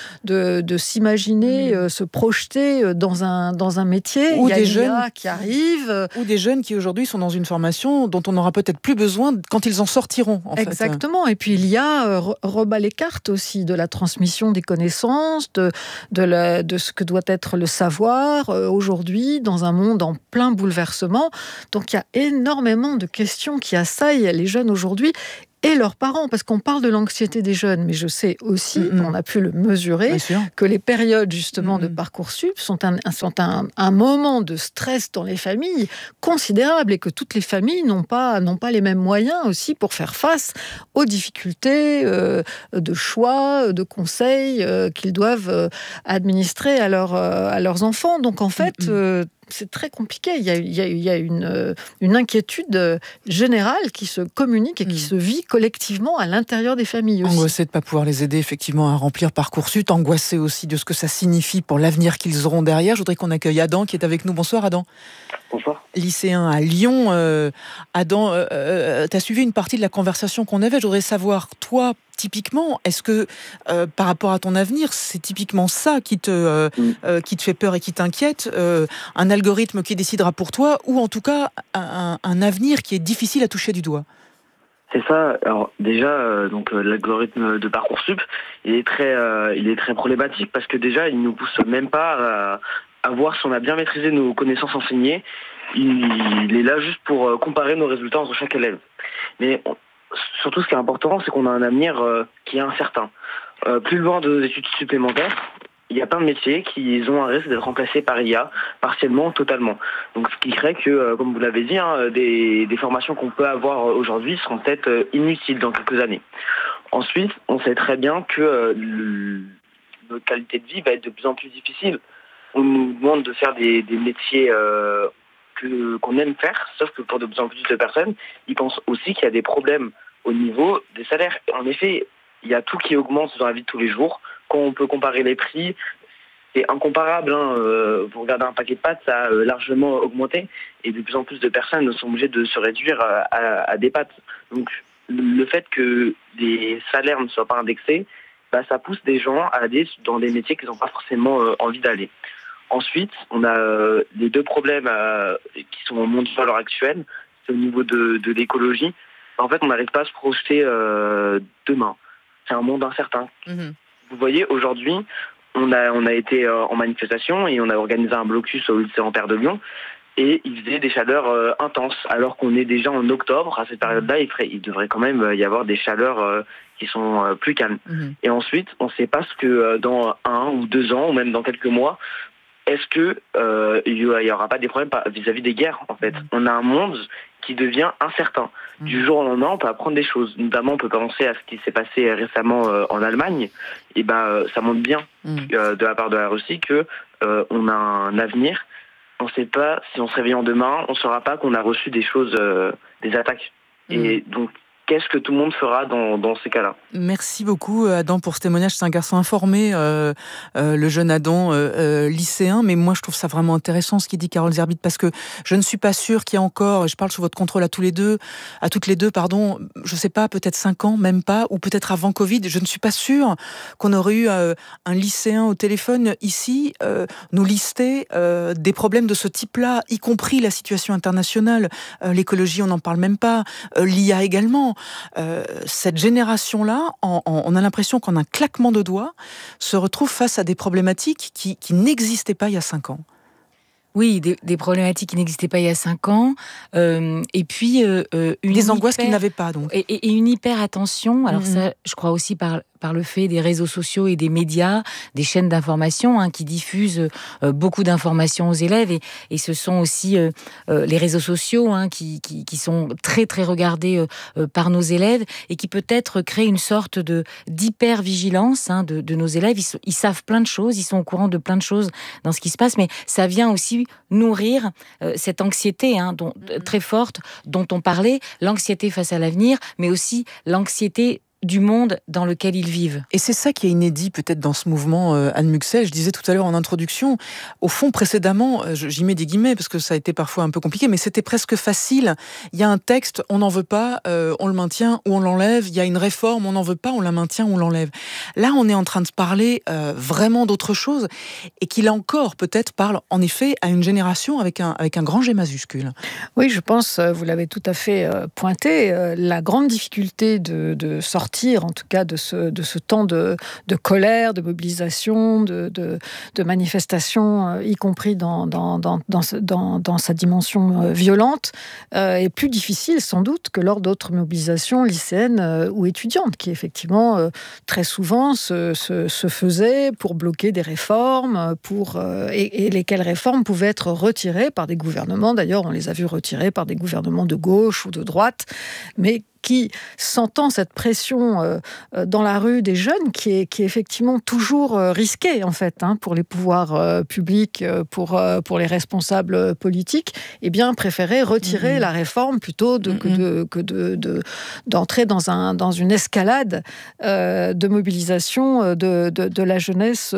de s'imaginer, se projeter dans un métier. Ou il y a des jeunes qui arrivent. Ou des jeunes qui aujourd'hui sont dans une formation dont on n'aura peut-être plus besoin quand ils en sortiront. Exactement. Et puis il y a rebat les cartes aussi de la transmission des connaissances, de ce que doit être le savoir aujourd'hui dans un monde en plein bouleversement. Donc il y a énormément de questions qui assaillent les jeunes aujourd'hui et leurs parents, parce qu'on parle de l'anxiété des jeunes, mais je sais aussi, on a pu le mesurer, que les périodes justement de Parcoursup sont un moment de stress dans les familles considérable et que toutes les familles n'ont pas les mêmes moyens aussi pour faire face aux difficultés de choix, de conseils qu'ils doivent administrer à leurs enfants. Donc en fait, c'est très compliqué. Il y a une inquiétude générale qui se communique et qui se vit collectivement à l'intérieur des familles aussi. Angoissés de ne pas pouvoir les aider effectivement à remplir Parcoursup, angoissés aussi de ce que ça signifie pour l'avenir qu'ils auront derrière. Je voudrais qu'on accueille Adam qui est avec nous. Bonsoir Adam. Bonsoir. Lycéen à Lyon. Adam, tu as suivi une partie de la conversation qu'on avait. Je voudrais savoir, toi, typiquement, est-ce que par rapport à ton avenir, c'est typiquement ça qui te fait peur et qui t'inquiète, un algorithme qui décidera pour toi, ou en tout cas un avenir qui est difficile à toucher du doigt? C'est ça. Alors déjà, l'algorithme de Parcoursup, il est très problématique parce que déjà, il nous pousse même pas à voir si on a bien maîtrisé nos connaissances enseignées. Il est là juste pour comparer nos résultats entre chaque élève. Mais surtout, ce qui est important, c'est qu'on a un avenir qui est incertain. Plus loin de nos études supplémentaires, il y a plein de métiers qui ont un risque d'être remplacés par IA, partiellement, totalement. Donc, ce qui crée que, comme vous l'avez dit, des formations qu'on peut avoir aujourd'hui seront peut-être inutiles dans quelques années. Ensuite, on sait très bien que notre qualité de vie va être de plus en plus difficile. On nous demande de faire des métiers qu'on aime faire, sauf que pour de plus en plus de personnes, ils pensent aussi qu'il y a des problèmes au niveau des salaires. En effet, il y a tout qui augmente dans la vie de tous les jours. Quand on peut comparer les prix, c'est incomparable. Vous regardez un paquet de pâtes, ça a largement augmenté. Et de plus en plus de personnes sont obligées de se réduire à des pâtes. Donc, le fait que les salaires ne soient pas indexés, ça pousse des gens à aller dans des métiers qu'ils n'ont pas forcément envie d'aller. Ensuite, on a les deux problèmes qui sont mondiaux à l'heure actuelle. C'est au niveau de l'écologie. En fait, on n'arrive pas à se projeter demain. C'est un monde incertain. Vous voyez, aujourd'hui, on a été en manifestation et on a organisé un blocus au lycée Ampère de Lyon. Et il faisait des chaleurs intenses, alors qu'on est déjà en octobre. À cette période-là, il devrait quand même y avoir des chaleurs qui sont plus calmes. Et ensuite, on ne sait pas ce que dans 1 ou 2 ans, ou même dans quelques mois, est-ce que il y aura pas des problèmes vis-à-vis des guerres, en fait. On a un monde qui devient incertain. Du jour au lendemain, on peut apprendre des choses. Notamment, on peut penser à ce qui s'est passé récemment en Allemagne. Et ça montre bien de la part de la Russie que on a un avenir. On ne sait pas si on se réveille demain, on ne saura pas qu'on a reçu des choses, des attaques. Et donc, qu'est-ce que tout le monde fera dans ces cas-là? Merci beaucoup Adam pour ce témoignage. C'est un garçon informé, le jeune Adam, lycéen. Mais moi, je trouve ça vraiment intéressant ce qu'il dit Carole Zerbit, parce que je ne suis pas sûre qu'il y a encore, je parle sous votre contrôle à toutes les deux, je ne sais pas, peut-être 5 ans, même pas, ou peut-être avant Covid. Je ne suis pas sûre qu'on aurait eu un lycéen au téléphone ici nous lister des problèmes de ce type-là, y compris la situation internationale. L'écologie, on n'en parle même pas. L'IA également. Cette génération-là, on a l'impression qu'en un claquement de doigts, se retrouve face à des problématiques qui n'existaient pas il y a 5 ans. Oui, des problématiques qui n'existaient pas il y a 5 ans. Et puis... des angoisses qu'ils n'avaient pas, donc. Et une hyper attention. Alors ça, je crois aussi par le fait des réseaux sociaux et des médias, des chaînes d'information qui diffusent beaucoup d'informations aux élèves. Et ce sont aussi les réseaux sociaux qui sont très, très regardés par nos élèves et qui peut-être créent une sorte d'hyper-vigilance de nos élèves. Ils savent plein de choses, ils sont au courant de plein de choses dans ce qui se passe, mais ça vient aussi nourrir cette anxiété très forte dont on parlait, l'anxiété face à l'avenir, mais aussi l'anxiété du monde dans lequel ils vivent. Et c'est ça qui est inédit peut-être dans ce mouvement, Anne Muxel. Je disais tout à l'heure en introduction, au fond précédemment, j'y mets des guillemets parce que ça a été parfois un peu compliqué, mais c'était presque facile. Il y a un texte, on n'en veut pas, on le maintient ou on l'enlève. Il y a une réforme, on n'en veut pas, on la maintient ou on l'enlève. Là, on est en train de parler vraiment d'autre chose et qui là encore peut-être parle en effet à une génération avec un grand G majuscule. Oui, je pense, vous l'avez tout à fait pointé, la grande difficulté de sortir en tout cas de ce temps de colère, de mobilisation, de manifestation, y compris dans sa dimension violente, est plus difficile sans doute que lors d'autres mobilisations lycéennes ou étudiantes, qui effectivement très souvent se faisaient pour bloquer des réformes, et lesquelles réformes pouvaient être retirées par des gouvernements. D'ailleurs, on les a vus retirées par des gouvernements de gauche ou de droite, mais qui, sentant cette pression dans la rue des jeunes, qui est effectivement toujours risquée en fait, pour les pouvoirs publics, pour les responsables politiques, eh bien préféraient retirer la réforme plutôt d'entrer dans une escalade de mobilisation de la jeunesse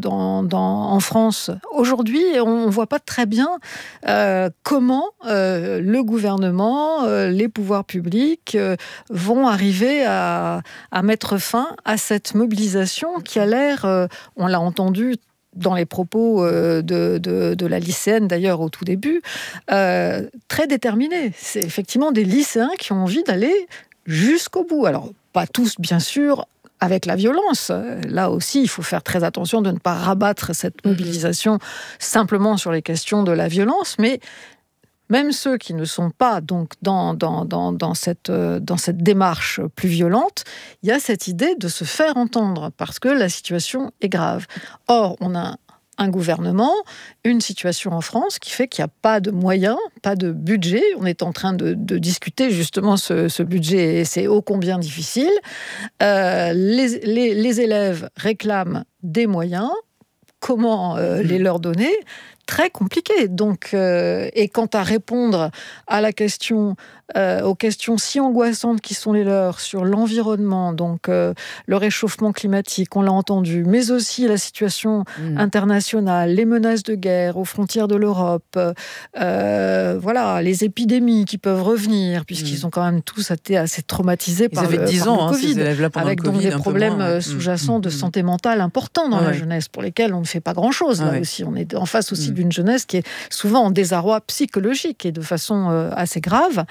en France. Aujourd'hui, on ne voit pas très bien comment le gouvernement, les pouvoirs publics vont arriver à mettre fin à cette mobilisation qui a l'air, on l'a entendu dans les propos de la lycéenne d'ailleurs au tout début, très déterminée. C'est effectivement des lycéens qui ont envie d'aller jusqu'au bout. Alors, pas tous bien sûr, avec la violence. Là aussi, il faut faire très attention de ne pas rabattre cette mobilisation simplement sur les questions de la violence, mais même ceux qui ne sont pas donc dans cette démarche plus violente, il y a cette idée de se faire entendre parce que la situation est grave. Or, on a un gouvernement, une situation en France qui fait qu'il n'y a pas de moyens, pas de budget. On est en train de discuter justement ce budget et c'est ô combien difficile. Les élèves réclament des moyens. Comment les leur donner ? Très compliqué. Donc, et quant à répondre à la question, aux questions si angoissantes qui sont les leurs sur l'environnement, donc le réchauffement climatique, on l'a entendu, mais aussi la situation internationale, les menaces de guerre aux frontières de l'Europe, voilà, les épidémies qui peuvent revenir, puisqu'ils ont quand même tous été assez traumatisés par le Covid, ces élèves-là, pendant avec le Covid, donc des problèmes sous-jacents de santé mentale importants dans la jeunesse, pour lesquels on ne fait pas grand-chose. Là aussi, on est en face aussi d'une jeunesse qui est souvent en désarroi psychologique et de façon assez grave.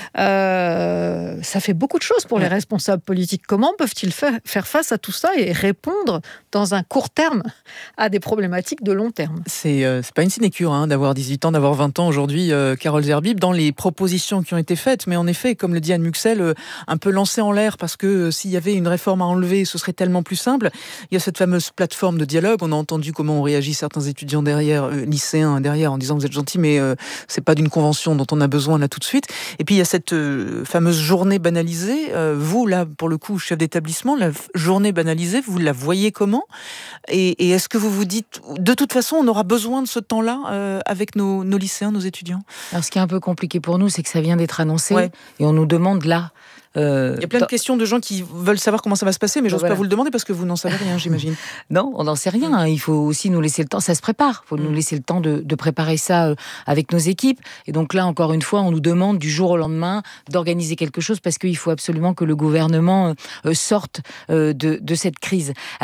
Ça fait beaucoup de choses pour les responsables politiques. Comment peuvent-ils faire face à tout ça et répondre dans un court terme à des problématiques de long terme ? C'est pas une sinécure d'avoir 18 ans, d'avoir 20 ans aujourd'hui, Carole Zerbib, dans les propositions qui ont été faites. Mais en effet, comme le dit Anne Muxel, un peu lancé en l'air parce que s'il y avait une réforme à enlever, ce serait tellement plus simple. Il y a cette fameuse plateforme de dialogue. On a entendu comment ont réagi certains étudiants derrière, lycéens derrière, en disant vous êtes gentils, mais c'est pas d'une convention dont on a besoin là tout de suite. Et puis il y a cette fameuse journée banalisée. Vous, là, pour le coup, chef d'établissement, la journée banalisée, vous la voyez comment ? Et est-ce que vous vous dites, de toute façon, on aura besoin de ce temps-là avec nos lycéens, nos étudiants ? Alors, ce qui est un peu compliqué pour nous, c'est que ça vient d'être annoncé et on nous demande là. Il y a plein de questions de gens qui veulent savoir comment ça va se passer, mais j'ose pas vous le demander parce que vous n'en savez rien, j'imagine. Non, on n'en sait rien. Il faut aussi nous laisser le temps. Ça se prépare. Il faut nous laisser le temps de préparer ça avec nos équipes. Et donc là, encore une fois, on nous demande du jour au lendemain d'organiser quelque chose parce qu'il faut absolument que le gouvernement sorte de cette crise. Alors,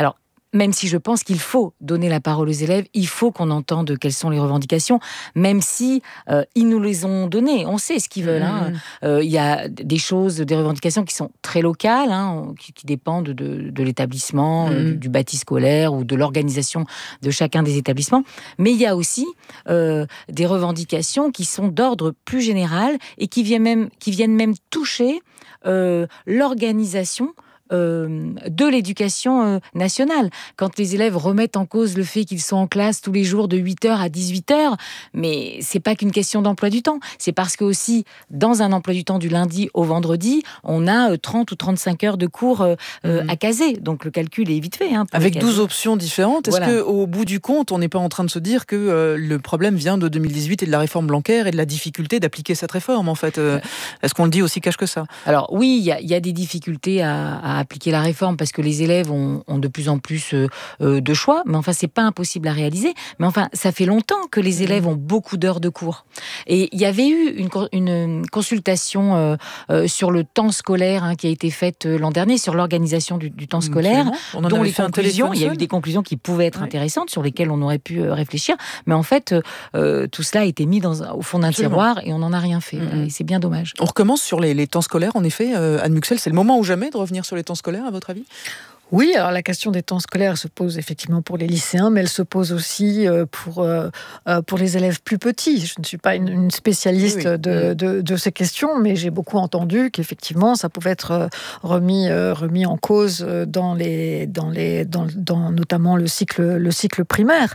Même si je pense qu'il faut donner la parole aux élèves, il faut qu'on entende quelles sont les revendications, même si ils nous les ont données. On sait ce qu'ils veulent. Il y a des revendications qui sont très locales, qui dépendent de l'établissement, du bâti scolaire ou de l'organisation de chacun des établissements. Mais il y a aussi des revendications qui sont d'ordre plus général et qui viennent même toucher l'organisation de l'éducation nationale. Quand les élèves remettent en cause le fait qu'ils sont en classe tous les jours de 8h à 18h, mais c'est pas qu'une question d'emploi du temps. C'est parce que aussi, dans un emploi du temps du lundi au vendredi, on a 30 ou 35 heures de cours à caser. Donc le calcul est vite fait. Avec 12 options différentes, est-ce qu'au bout du compte, on n'est pas en train de se dire que le problème vient de 2018 et de la réforme Blanquer et de la difficulté d'appliquer cette réforme, en fait Est-ce qu'on le dit aussi cash que ça? Alors oui, il y a des difficultés à appliquer la réforme parce que les élèves ont de plus en plus de choix, mais enfin c'est pas impossible à réaliser. Mais enfin ça fait longtemps que les élèves ont beaucoup d'heures de cours. Et il y avait eu une consultation sur le temps scolaire qui a été faite l'an dernier sur l'organisation du temps scolaire, dont les conclusions, il y a eu des conclusions qui pouvaient être intéressantes sur lesquelles on aurait pu réfléchir, mais en fait tout cela a été mis au fond d'un tiroir et on n'en a rien fait. Et c'est bien dommage. On recommence sur les temps scolaires, en effet. Anne Muxel, c'est le moment ou jamais de revenir sur les temps scolaires, à votre avis? Oui, alors la question des temps scolaires se pose effectivement pour les lycéens, mais elle se pose aussi pour les élèves plus petits. Je ne suis pas une spécialiste de ces questions, mais j'ai beaucoup entendu qu'effectivement ça pouvait être remis en cause dans notamment le cycle primaire.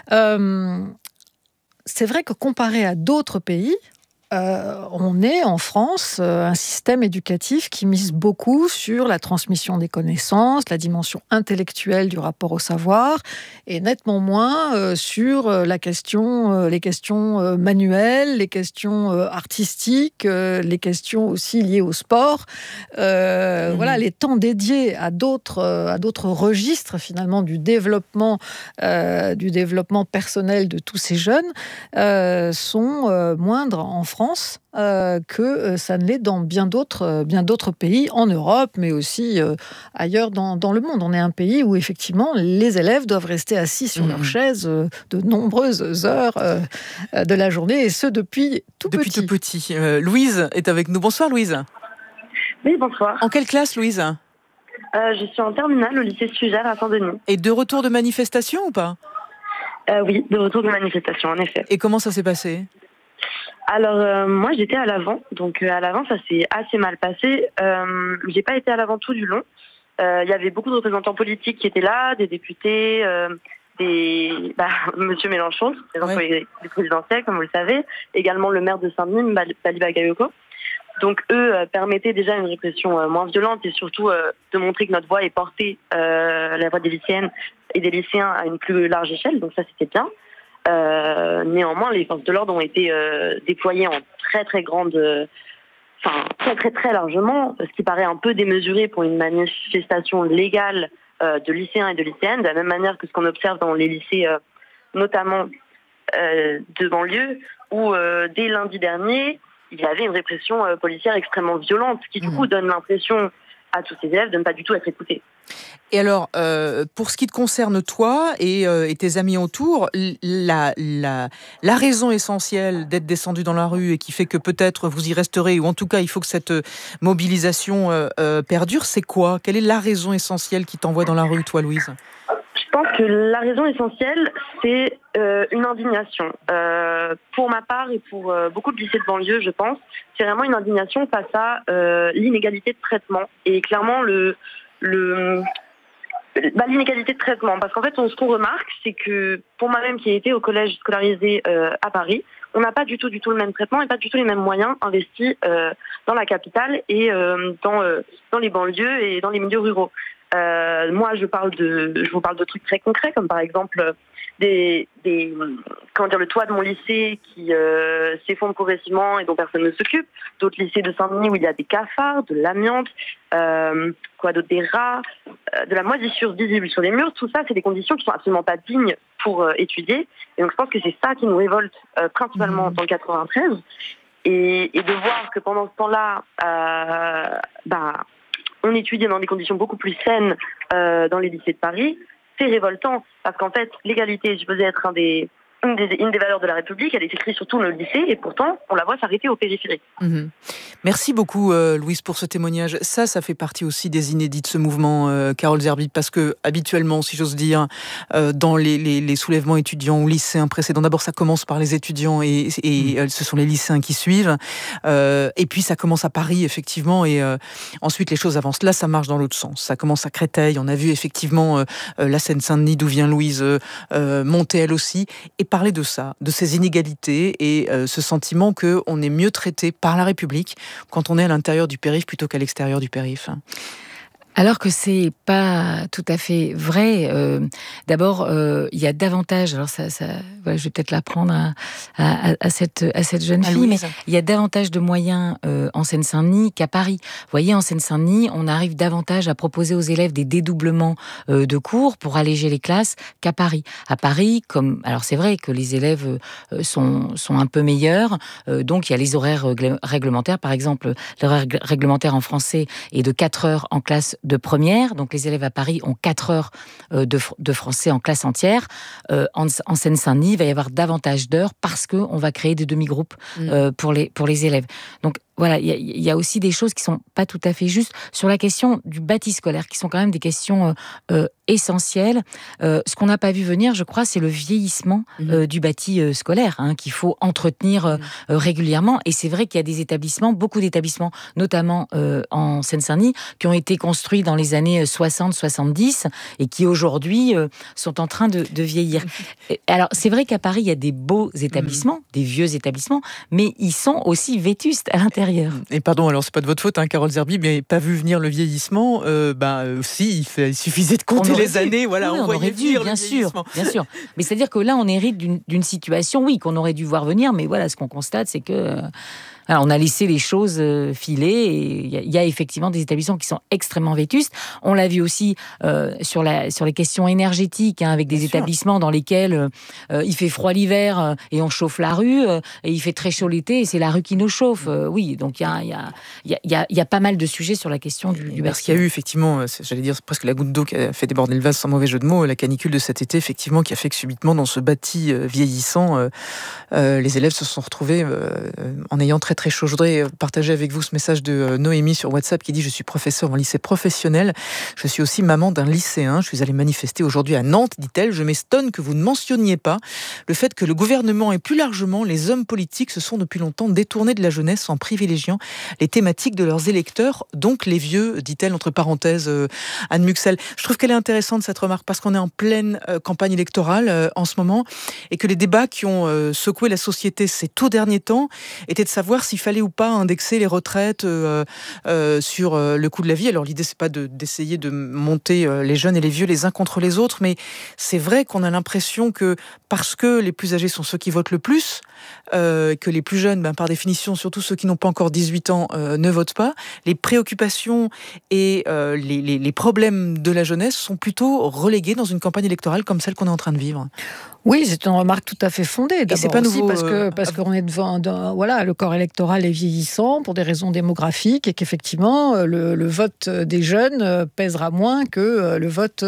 C'est vrai que comparé à d'autres pays, on est en France un système éducatif qui mise beaucoup sur la transmission des connaissances, la dimension intellectuelle du rapport au savoir, et nettement moins sur les questions manuelles, les questions artistiques, les questions aussi liées au sport. Voilà, les temps dédiés à d'autres registres finalement du développement personnel de tous ces jeunes sont moindres en France que ça ne l'est dans bien d'autres pays en Europe, mais aussi ailleurs dans le monde. On est un pays où effectivement les élèves doivent rester assis sur leur chaise de nombreuses heures de la journée, et ce depuis tout petit. Louise est avec nous. Bonsoir Louise. Oui, bonsoir. En quelle classe, Louise? Je suis en terminale au lycée Sugère à Saint-Denis. Et de retour de manifestation ou pas? Oui, de retour de manifestation, en effet. Et comment ça s'est passé? Alors, moi, j'étais à l'avant. Donc, à l'avant, ça s'est assez mal passé. J'ai pas été à l'avant tout du long. Il y avait beaucoup de représentants politiques qui étaient là, des députés, Monsieur Mélenchon, président du présidentiel, comme vous le savez. Également le maire de Saint-Denis, Bali Bagayoko. Donc, eux permettaient déjà une répression moins violente et surtout de montrer que notre voix est portée, la voix des lycéennes et des lycéens à une plus large échelle. Donc, ça, c'était bien. Néanmoins, les forces de l'ordre ont été déployées en très largement, ce qui paraît un peu démesuré pour une manifestation légale de lycéens et de lycéennes, de la même manière que ce qu'on observe dans les lycées, notamment de banlieue, où dès lundi dernier, il y avait une répression policière extrêmement violente, qui du coup donne l'impression à tous ces élèves de ne pas du tout être écoutés. Et alors, pour ce qui te concerne toi et tes amis autour, la raison essentielle d'être descendu dans la rue et qui fait que peut-être vous y resterez, ou en tout cas il faut que cette mobilisation perdure, c'est quoi? Quelle est la raison essentielle qui t'envoie dans la rue, toi, Louise? Je pense que la raison essentielle, c'est une indignation. Pour ma part et pour beaucoup de lycées de banlieue, je pense, c'est vraiment une indignation face à l'inégalité de traitement. Et clairement, l'inégalité de traitement. Parce qu'en fait, ce qu'on remarque, c'est que pour moi-même qui ai été au collège scolarisé à Paris, on n'a pas du tout le même traitement et pas du tout les mêmes moyens investis dans la capitale et dans les banlieues et dans les milieux ruraux. Moi, je vous parle de trucs très concrets, comme par exemple le toit de mon lycée qui s'effondre progressivement et dont personne ne s'occupe. D'autres lycées de Saint-Denis où il y a des cafards, de l'amiante, des rats, de la moisissure visible sur les murs. Tout ça, c'est des conditions qui sont absolument pas dignes pour étudier. Et donc, je pense que c'est ça qui nous révolte principalement dans le 93. Et de voir que pendant ce temps-là, on étudiait dans des conditions beaucoup plus saines dans les lycées de Paris, c'est révoltant, parce qu'en fait, l'égalité est supposée être une des valeurs de la République, elle est écrite sur tout le lycée, et pourtant, on la voit s'arrêter au périphérique. Merci beaucoup, Louise, pour ce témoignage. Ça fait partie aussi des inédits de ce mouvement, Carole Zerbib, parce que habituellement, si j'ose dire, dans les soulèvements étudiants ou lycéens précédents, d'abord ça commence par les étudiants et ce sont les lycéens qui suivent, et puis ça commence à Paris, effectivement, et ensuite les choses avancent. Là, ça marche dans l'autre sens. Ça commence à Créteil, on a vu effectivement la Seine-Saint-Denis, d'où vient Louise, monter elle aussi, et parler de ça, de ces inégalités et ce sentiment qu'on est mieux traité par la République quand on est à l'intérieur du périph' plutôt qu'à l'extérieur du périph'. Alors que c'est pas tout à fait vrai. D'abord, il y a davantage. Alors voilà, je vais peut-être l'apprendre à cette jeune fille, mais il y a davantage de moyens en Seine-Saint-Denis qu'à Paris. Vous voyez, en Seine-Saint-Denis, on arrive davantage à proposer aux élèves des dédoublements de cours pour alléger les classes qu'à Paris. À Paris, alors c'est vrai que les élèves sont un peu meilleurs, donc il y a les horaires réglementaires. Par exemple, l'horaire réglementaire en français est de 4 heures en classe de première, donc les élèves à Paris ont 4 heures de français en classe entière. En Seine-Saint-Denis, il va y avoir davantage d'heures parce qu'on va créer des demi-groupes pour les élèves. Donc voilà, il y a aussi des choses qui sont pas tout à fait justes sur la question du bâti scolaire, qui sont quand même des questions essentielles. Ce qu'on n'a pas vu venir, je crois, c'est le vieillissement du bâti scolaire, qu'il faut entretenir régulièrement. Et c'est vrai qu'il y a des établissements, beaucoup d'établissements, notamment en Seine-Saint-Denis, qui ont été construits dans les années 60-70 et qui aujourd'hui sont en train de vieillir. Alors c'est vrai qu'à Paris, il y a des beaux établissements, des vieux établissements, mais ils sont aussi vétustes à l'intérieur. Et pardon, alors c'est pas de votre faute, Carole Zerbib, mais pas vu venir le vieillissement. Si, il suffisait de compter les années. Voilà, on voyait venir bien sûr. Mais c'est-à-dire que là, on hérite d'une situation, qu'on aurait dû voir venir, mais voilà, ce qu'on constate, c'est que alors, on a laissé les choses filer et il y a effectivement des établissements qui sont extrêmement vétustes. On l'a vu aussi sur les questions énergétiques, avec des établissements dans lesquels il fait froid l'hiver et on chauffe la rue, et il fait très chaud l'été et c'est la rue qui nous chauffe. Oui, donc il y a pas mal de sujets sur la question du bâtiment. Parce qu'il y a eu effectivement, j'allais dire presque la goutte d'eau qui a fait déborder le vase, sans mauvais jeu de mots, la canicule de cet été, effectivement, qui a fait que subitement, dans ce bâti vieillissant, les élèves se sont retrouvés en ayant très très chaud. Je voudrais partager avec vous ce message de Noémie sur WhatsApp qui dit « Je suis professeure en lycée professionnel. Je suis aussi maman d'un lycéen. Je suis allée manifester aujourd'hui à Nantes, dit-elle. Je m'étonne que vous ne mentionniez pas le fait que le gouvernement et plus largement les hommes politiques se sont depuis longtemps détournés de la jeunesse en privilégiant les thématiques de leurs électeurs, donc les vieux, dit-elle entre parenthèses Anne Muxel. Je trouve qu'elle est intéressante cette remarque parce qu'on est en pleine campagne électorale en ce moment et que les débats qui ont secoué la société ces tout derniers temps étaient de savoir s'il fallait ou pas indexer les retraites sur le coût de la vie. Alors l'idée c'est pas d'essayer de monter les jeunes et les vieux les uns contre les autres, mais c'est vrai qu'on a l'impression que parce que les plus âgés sont ceux qui votent le plus, que les plus jeunes, par définition, surtout ceux qui n'ont pas encore 18 ans, ne votent pas, les préoccupations et les problèmes de la jeunesse sont plutôt relégués dans une campagne électorale comme celle qu'on est en train de vivre. Oui, c'est une remarque tout à fait fondée. Et c'est pas nouveau, parce qu'on est devant, le corps électoral est vieillissant pour des raisons démographiques et qu'effectivement le vote des jeunes pèsera moins que le vote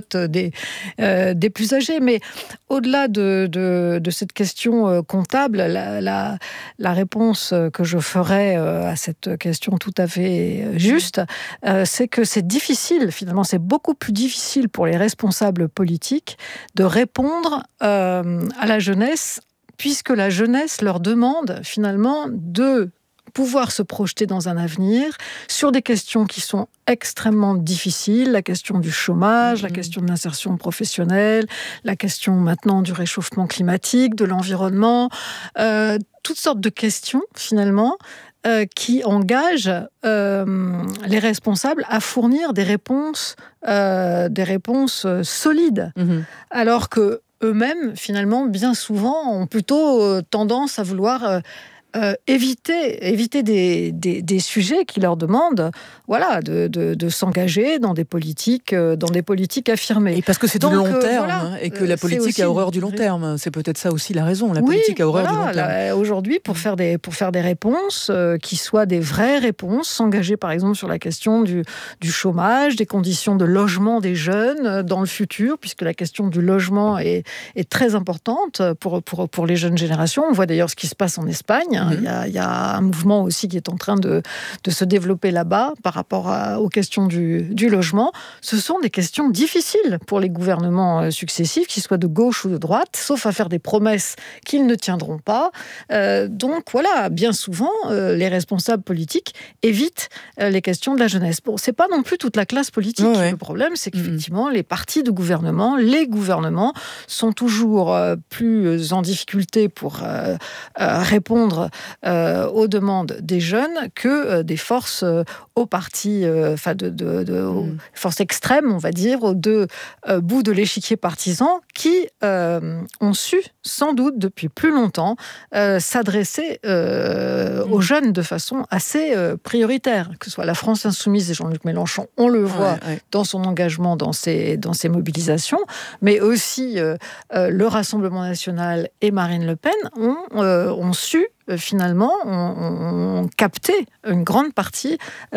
des plus âgés. Mais au-delà de cette question comptable, la réponse que je ferai à cette question tout à fait juste, c'est que c'est difficile, finalement, c'est beaucoup plus difficile pour les responsables politiques de répondre à la jeunesse, puisque la jeunesse leur demande finalement de pouvoir se projeter dans un avenir sur des questions qui sont extrêmement difficiles, la question du chômage, la question de l'insertion professionnelle, la question maintenant du réchauffement climatique, de l'environnement, toutes sortes de questions finalement qui engagent les responsables à fournir des réponses solides, alors que eux-mêmes, finalement, bien souvent, ont plutôt tendance à vouloir éviter des sujets qui leur demandent de s'engager dans des politiques affirmées. Et parce que c'est du long terme, et que la politique a horreur du long terme. C'est peut-être ça aussi la raison. La politique a horreur du long terme. Aujourd'hui, pour faire des réponses qui soient des vraies réponses, s'engager par exemple sur la question du chômage, des conditions de logement des jeunes dans le futur, puisque la question du logement est très importante pour les jeunes générations. On voit d'ailleurs ce qui se passe en Espagne. Il y a un mouvement aussi qui est en train de se développer là-bas par rapport aux questions du logement. Ce sont des questions difficiles pour les gouvernements successifs, qu'ils soient de gauche ou de droite, sauf à faire des promesses qu'ils ne tiendront pas. Donc voilà, bien souvent, les responsables politiques évitent les questions de la jeunesse. Bon, c'est pas non plus toute la classe politique. Le problème, c'est qu'effectivement, les partis de gouvernement, les gouvernements sont toujours plus en difficulté pour répondre aux demandes des jeunes que des forces aux partis, aux forces extrêmes, on va dire, aux deux bouts de l'échiquier partisan, qui ont su, sans doute depuis plus longtemps, s'adresser aux jeunes de façon assez prioritaire, que ce soit la France insoumise et Jean-Luc Mélenchon, on le voit dans son engagement, dans ses mobilisations, mais aussi le Rassemblement national et Marine Le Pen ont su finalement ont capté une grande partie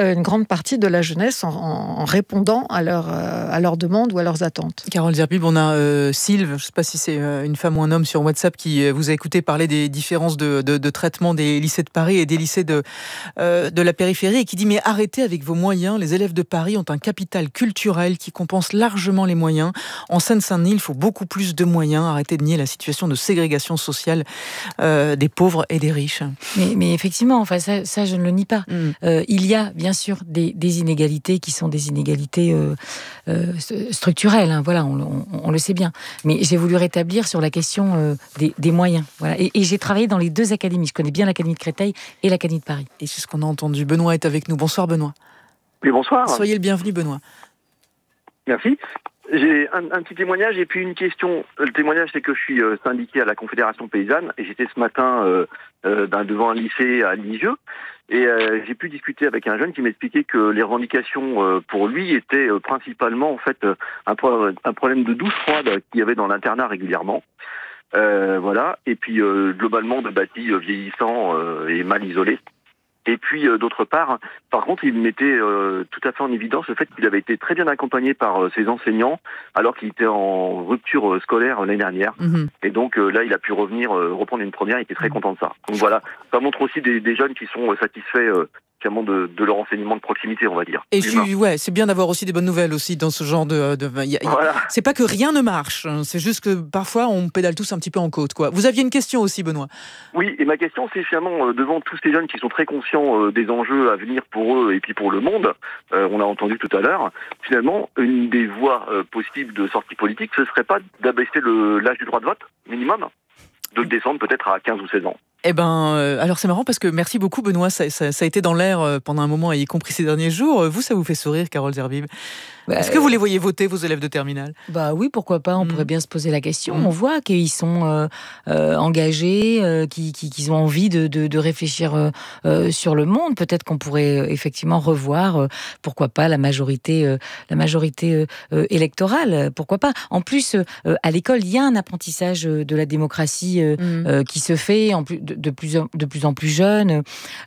de la jeunesse en répondant à leurs demandes ou à leurs attentes. Carole Zerbib, on a Sylve, je ne sais pas si c'est une femme ou un homme sur WhatsApp, qui vous a écouté parler des différences de traitement des lycées de Paris et des lycées de la périphérie, et qui dit: mais arrêtez avec vos moyens, les élèves de Paris ont un capital culturel qui compense largement les moyens. En Seine-Saint-Denis, il faut beaucoup plus de moyens. Arrêtez de nier la situation de ségrégation sociale des pauvres et des riches. Mais effectivement, enfin ça je ne le nie pas. Il y a bien sûr des inégalités qui sont des inégalités structurelles. Hein, voilà, on le sait bien. Mais j'ai voulu rétablir sur la question des moyens. Voilà. Et j'ai travaillé dans les deux académies. Je connais bien l'Académie de Créteil et l'Académie de Paris. Et c'est ce qu'on a entendu. Benoît est avec nous. Bonsoir Benoît. Oui, bonsoir. Soyez le bienvenu Benoît. Merci. J'ai un petit témoignage et puis une question. Le témoignage, c'est que je suis syndiqué à la Confédération Paysanne et j'étais ce matin devant un lycée à Lisieux et j'ai pu discuter avec un jeune qui m'expliquait que les revendications pour lui étaient principalement en fait un problème de douche froide qu'il y avait dans l'internat régulièrement. Voilà. Et puis globalement de bâtis vieillissants et mal isolés. Et puis, d'autre part, par contre, il mettait tout à fait en évidence le fait qu'il avait été très bien accompagné par ses enseignants alors qu'il était en rupture scolaire l'année dernière. Et donc, là, il a pu reprendre une première, il était très content de ça. Donc voilà, ça montre aussi des jeunes qui sont satisfaits de leur enseignement de proximité, on va dire. Et c'est bien d'avoir aussi des bonnes nouvelles aussi dans ce genre voilà. C'est pas que rien ne marche, hein, c'est juste que parfois on pédale tous un petit peu en côte, quoi. Vous aviez une question aussi, Benoît. Oui, et ma question, c'est finalement devant tous ces jeunes qui sont très conscients des enjeux à venir pour eux et puis pour le monde, on l'a entendu tout à l'heure, finalement, une des voies possibles de sortie politique, ce serait pas d'abaisser l'âge du droit de vote minimum, de le descendre peut-être à 15 ou 16 ans. Eh ben, alors c'est marrant parce que merci beaucoup Benoît, ça a été dans l'air pendant un moment, y compris ces derniers jours. Vous, ça vous fait sourire, Carole Zerbib? Est-ce que vous les voyez voter, vos élèves de terminale? Bah oui, pourquoi pas, on pourrait bien se poser la question. On voit qu'ils sont engagés, qu'ils ont envie de réfléchir sur le monde. Peut-être qu'on pourrait effectivement revoir, pourquoi pas, la majorité électorale, pourquoi pas. En plus, à l'école, il y a un apprentissage de la démocratie qui se fait de plus en plus jeune.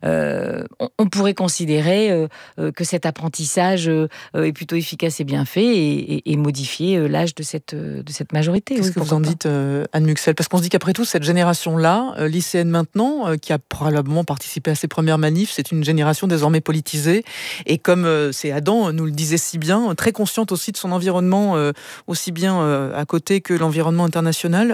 On pourrait considérer que cet apprentissage est plutôt efficace et bien fait et modifier l'âge de cette majorité. Qu'est-ce que vous en dites, Anne Muxel? Parce qu'on se dit qu'après tout, cette génération-là, lycéenne maintenant, qui a probablement participé à ses premières manifs, c'est une génération désormais politisée. Et comme c'est Adam nous le disait si bien, très consciente aussi de son environnement, aussi bien à côté que l'environnement international,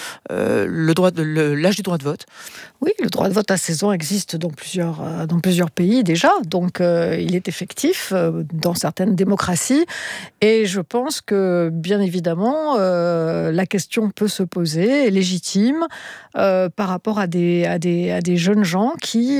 l'âge du droit de vote. Oui, le droit de vote à 16 ans existe dans plusieurs pays déjà, donc il est effectif dans certaines démocraties. Et je pense que, bien évidemment, la question peut se poser, est légitime, par rapport à des jeunes gens qui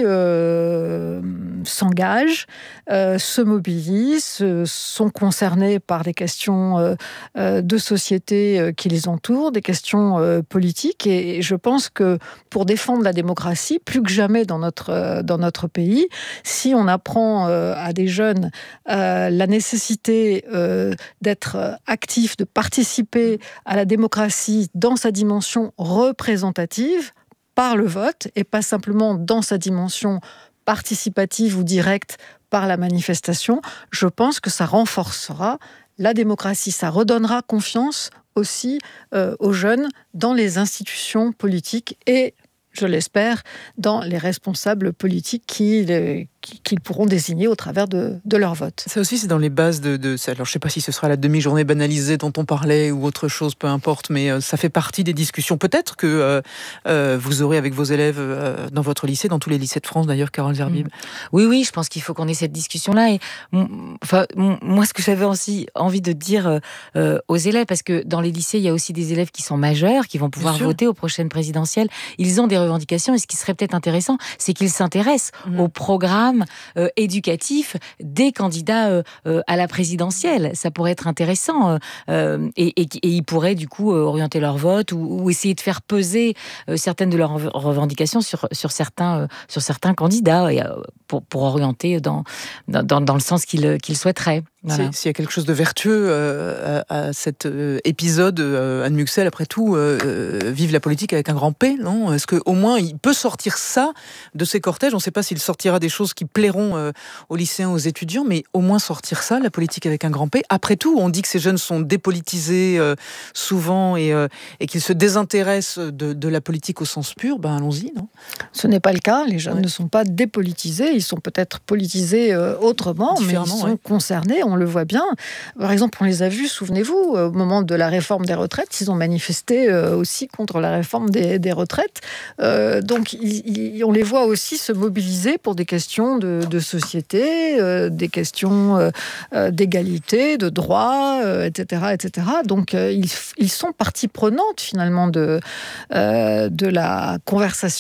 s'engagent, se mobilisent, sont concernés par des questions de société qui les entourent, des questions politiques. Et je pense que pour défendre la la démocratie, plus que jamais dans notre pays. Si on apprend à des jeunes la nécessité d'être actifs, de participer à la démocratie dans sa dimension représentative, par le vote, et pas simplement dans sa dimension participative ou directe par la manifestation, je pense que ça renforcera la démocratie, ça redonnera confiance aussi aux jeunes dans les institutions politiques et, je l'espère, dans les responsables politiques qu'ils pourront désigner au travers de leur vote. Ça aussi, c'est dans les bases alors, je ne sais pas si ce sera la demi-journée banalisée dont on parlait ou autre chose, peu importe, mais ça fait partie des discussions. Peut-être que vous aurez avec vos élèves dans votre lycée, dans tous les lycées de France d'ailleurs, Carole Zerbib. Oui, je pense qu'il faut qu'on ait cette discussion-là. Et, moi, ce que j'avais aussi envie de dire aux élèves, parce que dans les lycées, il y a aussi des élèves qui sont majeurs, qui vont pouvoir voter aux prochaines présidentielles. Ils ont des revendications, et ce qui serait peut-être intéressant, c'est qu'ils s'intéressent au programme éducatif des candidats à la présidentielle. Ça pourrait être intéressant et ils pourraient du coup orienter leur vote ou essayer de faire peser certaines de leurs revendications sur certains candidats et, pour orienter dans le sens qu'ils souhaiteraient. Voilà. S'il y a quelque chose de vertueux à cet épisode, Anne Muxel, après tout, vive la politique avec un grand P, non ? Est-ce qu'au moins il peut sortir ça de ces cortèges ? On ne sait pas s'il sortira des choses qui plairont aux lycéens, aux étudiants, mais au moins sortir ça, la politique avec un grand P. Après tout, on dit que ces jeunes sont dépolitisés souvent et qu'ils se désintéressent de la politique au sens pur. Ben allons-y, non ? Ce n'est pas le cas. Les jeunes ne sont pas dépolitisés. Ils sont peut-être politisés autrement, mais ils sont concernés. On le voit bien. Par exemple, on les a vus, souvenez-vous, au moment de la réforme des retraites, ils ont manifesté aussi contre la réforme des retraites. Donc, on les voit aussi se mobiliser pour des questions de société, des questions d'égalité, de droit, etc., etc. Donc, ils sont partie prenante, finalement, de la conversation